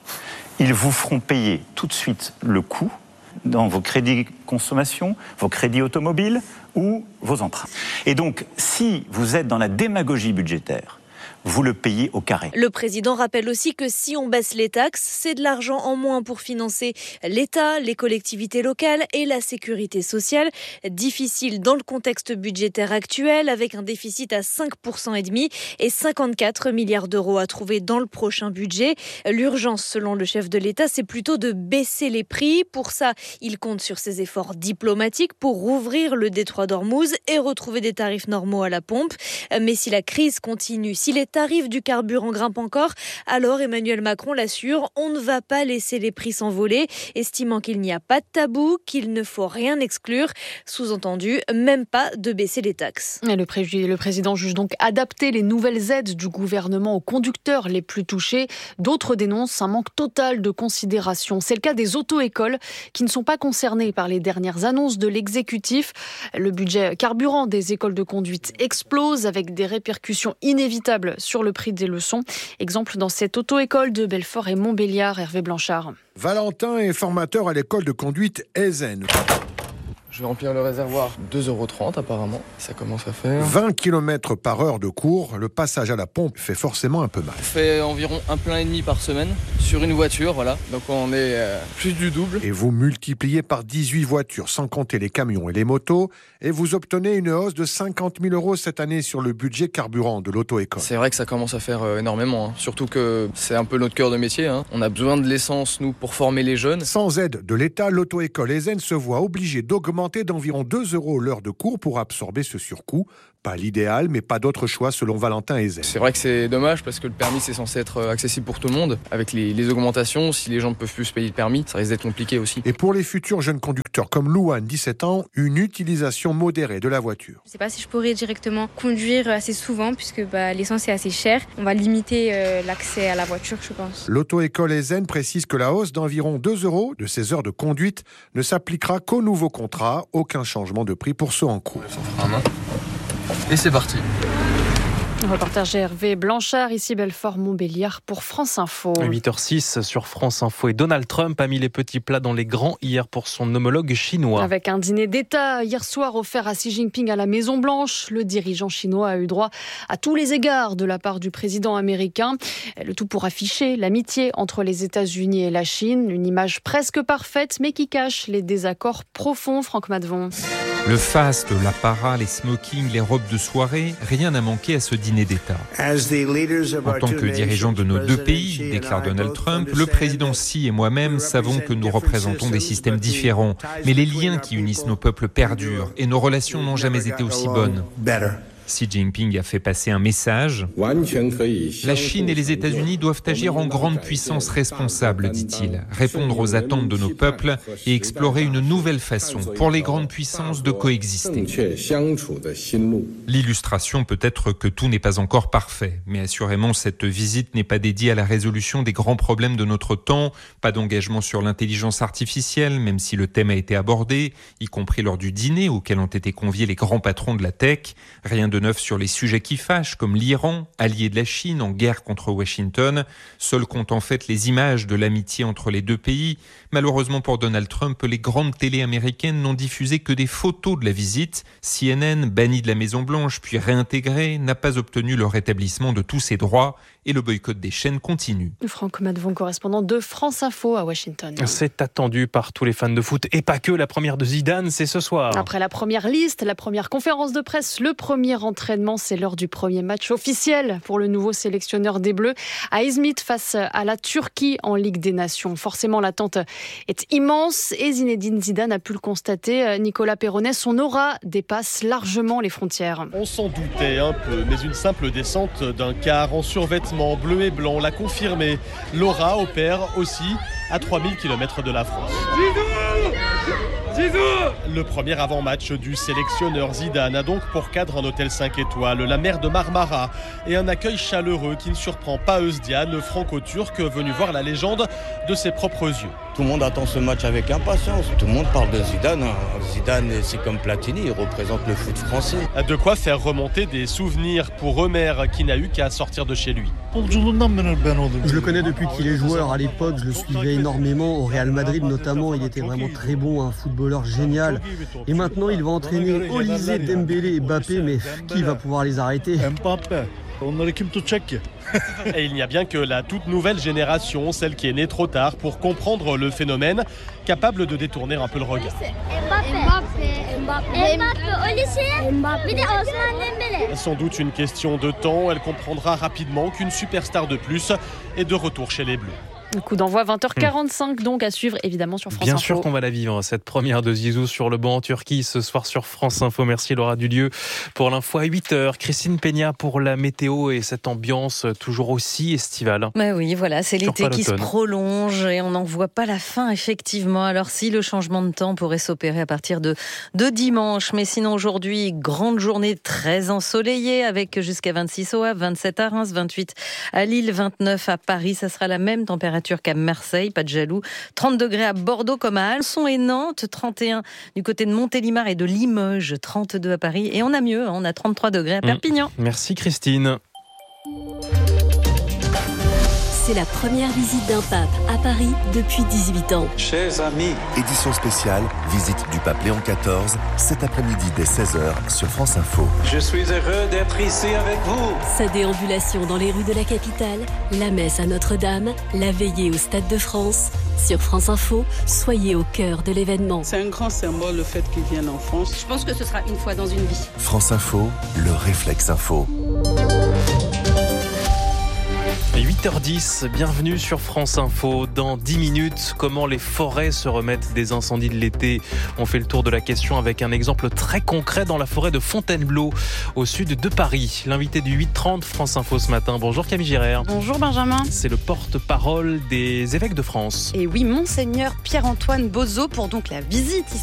Ils vous feront payer tout de suite le coût dans vos crédits consommation, vos crédits automobiles ou vos emprunts. Et donc, si vous êtes dans la démagogie budgétaire, vous le payez au carré. Le président rappelle aussi que si on baisse les taxes, c'est de l'argent en moins pour financer l'État, les collectivités locales et la sécurité sociale. Difficile dans le contexte budgétaire actuel, avec un déficit à cinq virgule cinq pour cent et cinquante-quatre milliards d'euros à trouver dans le prochain budget. L'urgence, selon le chef de l'État, c'est plutôt de baisser les prix. Pour ça, il compte sur ses efforts diplomatiques pour rouvrir le détroit d'Ormuz et retrouver des tarifs normaux à la pompe. Mais si la crise continue, si les tarifs du carburant grimpent encore, alors Emmanuel Macron l'assure, on ne va pas laisser les prix s'envoler, estimant qu'il n'y a pas de tabou, qu'il ne faut rien exclure. Sous-entendu, même pas de baisser les taxes. Et le, pré- le président juge donc adapter les nouvelles aides du gouvernement aux conducteurs les plus touchés. D'autres dénoncent un manque total de considération. C'est le cas des auto-écoles qui ne sont pas concernées par les dernières annonces de l'exécutif. Le budget carburant des écoles de conduite explose avec des répercussions inévitables sur le prix des leçons. Exemple dans cette auto-école de Belfort et Montbéliard, Hervé Blanchard. Valentin est formateur à l'école de conduite Ezen. Je vais remplir le réservoir, deux euros trente apparemment, ça commence à faire. vingt kilomètres par heure de cours, le passage à la pompe fait forcément un peu mal. On fait environ un plein et demi par semaine sur une voiture, voilà. Donc on est euh, plus du double. Et vous multipliez par dix-huit voitures, sans compter les camions et les motos, et vous obtenez une hausse de cinquante mille euros cette année sur le budget carburant de l'auto-école. C'est vrai que ça commence à faire euh, énormément, hein. Surtout que c'est un peu notre cœur de métier, hein. On a besoin de l'essence, nous, pour former les jeunes. Sans aide de l'État, l'auto-école Ezen se voit obligée d'augmenter d'environ deux euros l'heure de cours pour absorber ce surcoût. Pas l'idéal, mais pas d'autre choix selon Valentin Ezen. C'est vrai que c'est dommage parce que le permis c'est censé être accessible pour tout le monde. Avec les, les augmentations, si les gens ne peuvent plus se payer le permis, ça risque d'être compliqué aussi. Et pour les futurs jeunes conducteurs comme Louane, dix-sept ans, une utilisation modérée de la voiture. Je ne sais pas si je pourrais directement conduire assez souvent puisque bah, l'essence est assez chère. On va limiter euh, l'accès à la voiture, je pense. L'auto-école Ezen précise que la hausse d'environ deux euros de ces heures de conduite ne s'appliquera qu'au nouveau contrat. Aucun changement de prix pour ceux en cours. Et c'est parti. Reportage Hervé Blanchard, ici Belfort, Montbéliard pour France Info. huit heures six sur France Info. Et Donald Trump a mis les petits plats dans les grands hier pour son homologue chinois. Avec un dîner d'État hier soir offert à Xi Jinping à la Maison Blanche, le dirigeant chinois a eu droit à tous les égards de la part du président américain. Le tout pour afficher l'amitié entre les États-Unis et la Chine. Une image presque parfaite mais qui cache les désaccords profonds. Franck Madvon. Le faste, l'apparat, les smokings, les robes de soirée, rien n'a manqué à ce dîner d'État. En tant que dirigeants de nos deux pays, déclare Donald Trump, le président Xi et moi-même savons que nous représentons des systèmes différents, mais les liens qui unissent nos peuples perdurent et nos relations n'ont jamais été aussi bonnes. Xi Jinping a fait passer un message. La Chine et les États-Unis doivent agir en grande puissance responsable, dit-il, répondre aux attentes de nos peuples et explorer une nouvelle façon pour les grandes puissances de coexister. L'illustration peut être que tout n'est pas encore parfait, mais assurément cette visite n'est pas dédiée à la résolution des grands problèmes de notre temps, pas d'engagement sur l'intelligence artificielle, même si le thème a été abordé, y compris lors du dîner auquel ont été conviés les grands patrons de la tech, rien de neuf sur les sujets qui fâchent, comme l'Iran, allié de la Chine en guerre contre Washington. Seuls comptent en fait les images de l'amitié entre les deux pays. Malheureusement pour Donald Trump, les grandes télés américaines n'ont diffusé que des photos de la visite. C N N, banni de la Maison-Blanche puis réintégré, n'a pas obtenu le rétablissement de tous ses droits et le boycott des chaînes continue. Franck Madvon, correspondant de France Info à Washington. C'est attendu par tous les fans de foot et pas que. La première de Zidane, c'est ce soir. Après la première liste, la première conférence de presse, le premier entraînement, c'est l'heure du premier match officiel pour le nouveau sélectionneur des Bleus à Izmit face à la Turquie en Ligue des Nations. Forcément, l'attente est immense et Zinedine Zidane a pu le constater. Nicolas Perronnet, son aura dépasse largement les frontières. On s'en doutait un peu, mais une simple descente d'un quart en survêtement bleu et blanc l'a confirmé. L'aura opère aussi à trois mille kilomètres de la France. Le premier avant-match du sélectionneur Zidane a donc pour cadre un hôtel cinq étoiles, la mer de Marmara et un accueil chaleureux qui ne surprend pas Özcan, franco-turc venu voir la légende de ses propres yeux. Tout le monde attend ce match avec impatience. Tout le monde parle de Zidane. Zidane, c'est comme Platini, il représente le foot français. De quoi faire remonter des souvenirs pour Ömer qui n'a eu qu'à sortir de chez lui. Je le connais depuis qu'il est joueur. À l'époque, je le suivais énormément. Au Real Madrid notamment, il était vraiment très bon, un footballeur génial. Et maintenant, il va entraîner Olysée, Dembélé et Mbappé, mais qui va pouvoir les arrêter ? Et il n'y a bien que la toute nouvelle génération, celle qui est née trop tard pour comprendre le phénomène, capable de détourner un peu le regard. Sans doute une question de temps, elle comprendra rapidement qu'une superstar de plus est de retour chez les Bleus. Le coup d'envoi vingt heures quarante-cinq, donc à suivre évidemment sur France Bien Info. sûr qu'on va la vivre, cette première de Zizou sur le banc en Turquie ce soir sur France Info. Merci Laura Dulieu pour l'info à huit heures. Christine Peña pour la météo et cette ambiance toujours aussi estivale. Bah oui, voilà, c'est l'été qui se prolonge et on n'en voit pas la fin effectivement. Alors si le changement de temps pourrait s'opérer à partir de, de dimanche, mais sinon aujourd'hui, grande journée très ensoleillée avec jusqu'à vingt-six au Havre, vingt-sept à Reims, vingt-huit à Lille, vingt-neuf à Paris. Ça sera la même température qu'à Marseille, pas de jaloux. trente degrés à Bordeaux comme à Alçon et Nantes, trente et un du côté de Montélimar et de Limoges, trente-deux à Paris. Et on a mieux, on a trente-trois degrés à Perpignan. Mmh. Merci Christine. C'est la première visite d'un pape à Paris depuis dix-huit ans. Chers amis, édition spéciale, visite du pape Léon quatorze, cet après-midi dès seize heures sur France Info. Je suis heureux d'être ici avec vous. Sa déambulation dans les rues de la capitale, la messe à Notre-Dame, la veillée au Stade de France. Sur France Info, soyez au cœur de l'événement. C'est un grand symbole le fait qu'il vienne en France. Je pense que ce sera une fois dans une vie. France Info, le réflexe info. huit heures dix, bienvenue sur France Info. Dans dix minutes, comment les forêts se remettent des incendies de l'été. On fait le tour de la question avec un exemple très concret dans la forêt de Fontainebleau, au sud de Paris. L'invité du huit trente France Info ce matin. Bonjour Camille Girard. Bonjour Benjamin. C'est le porte-parole des évêques de France. Et oui, Monseigneur Pierre-Antoine Bozo pour donc la visite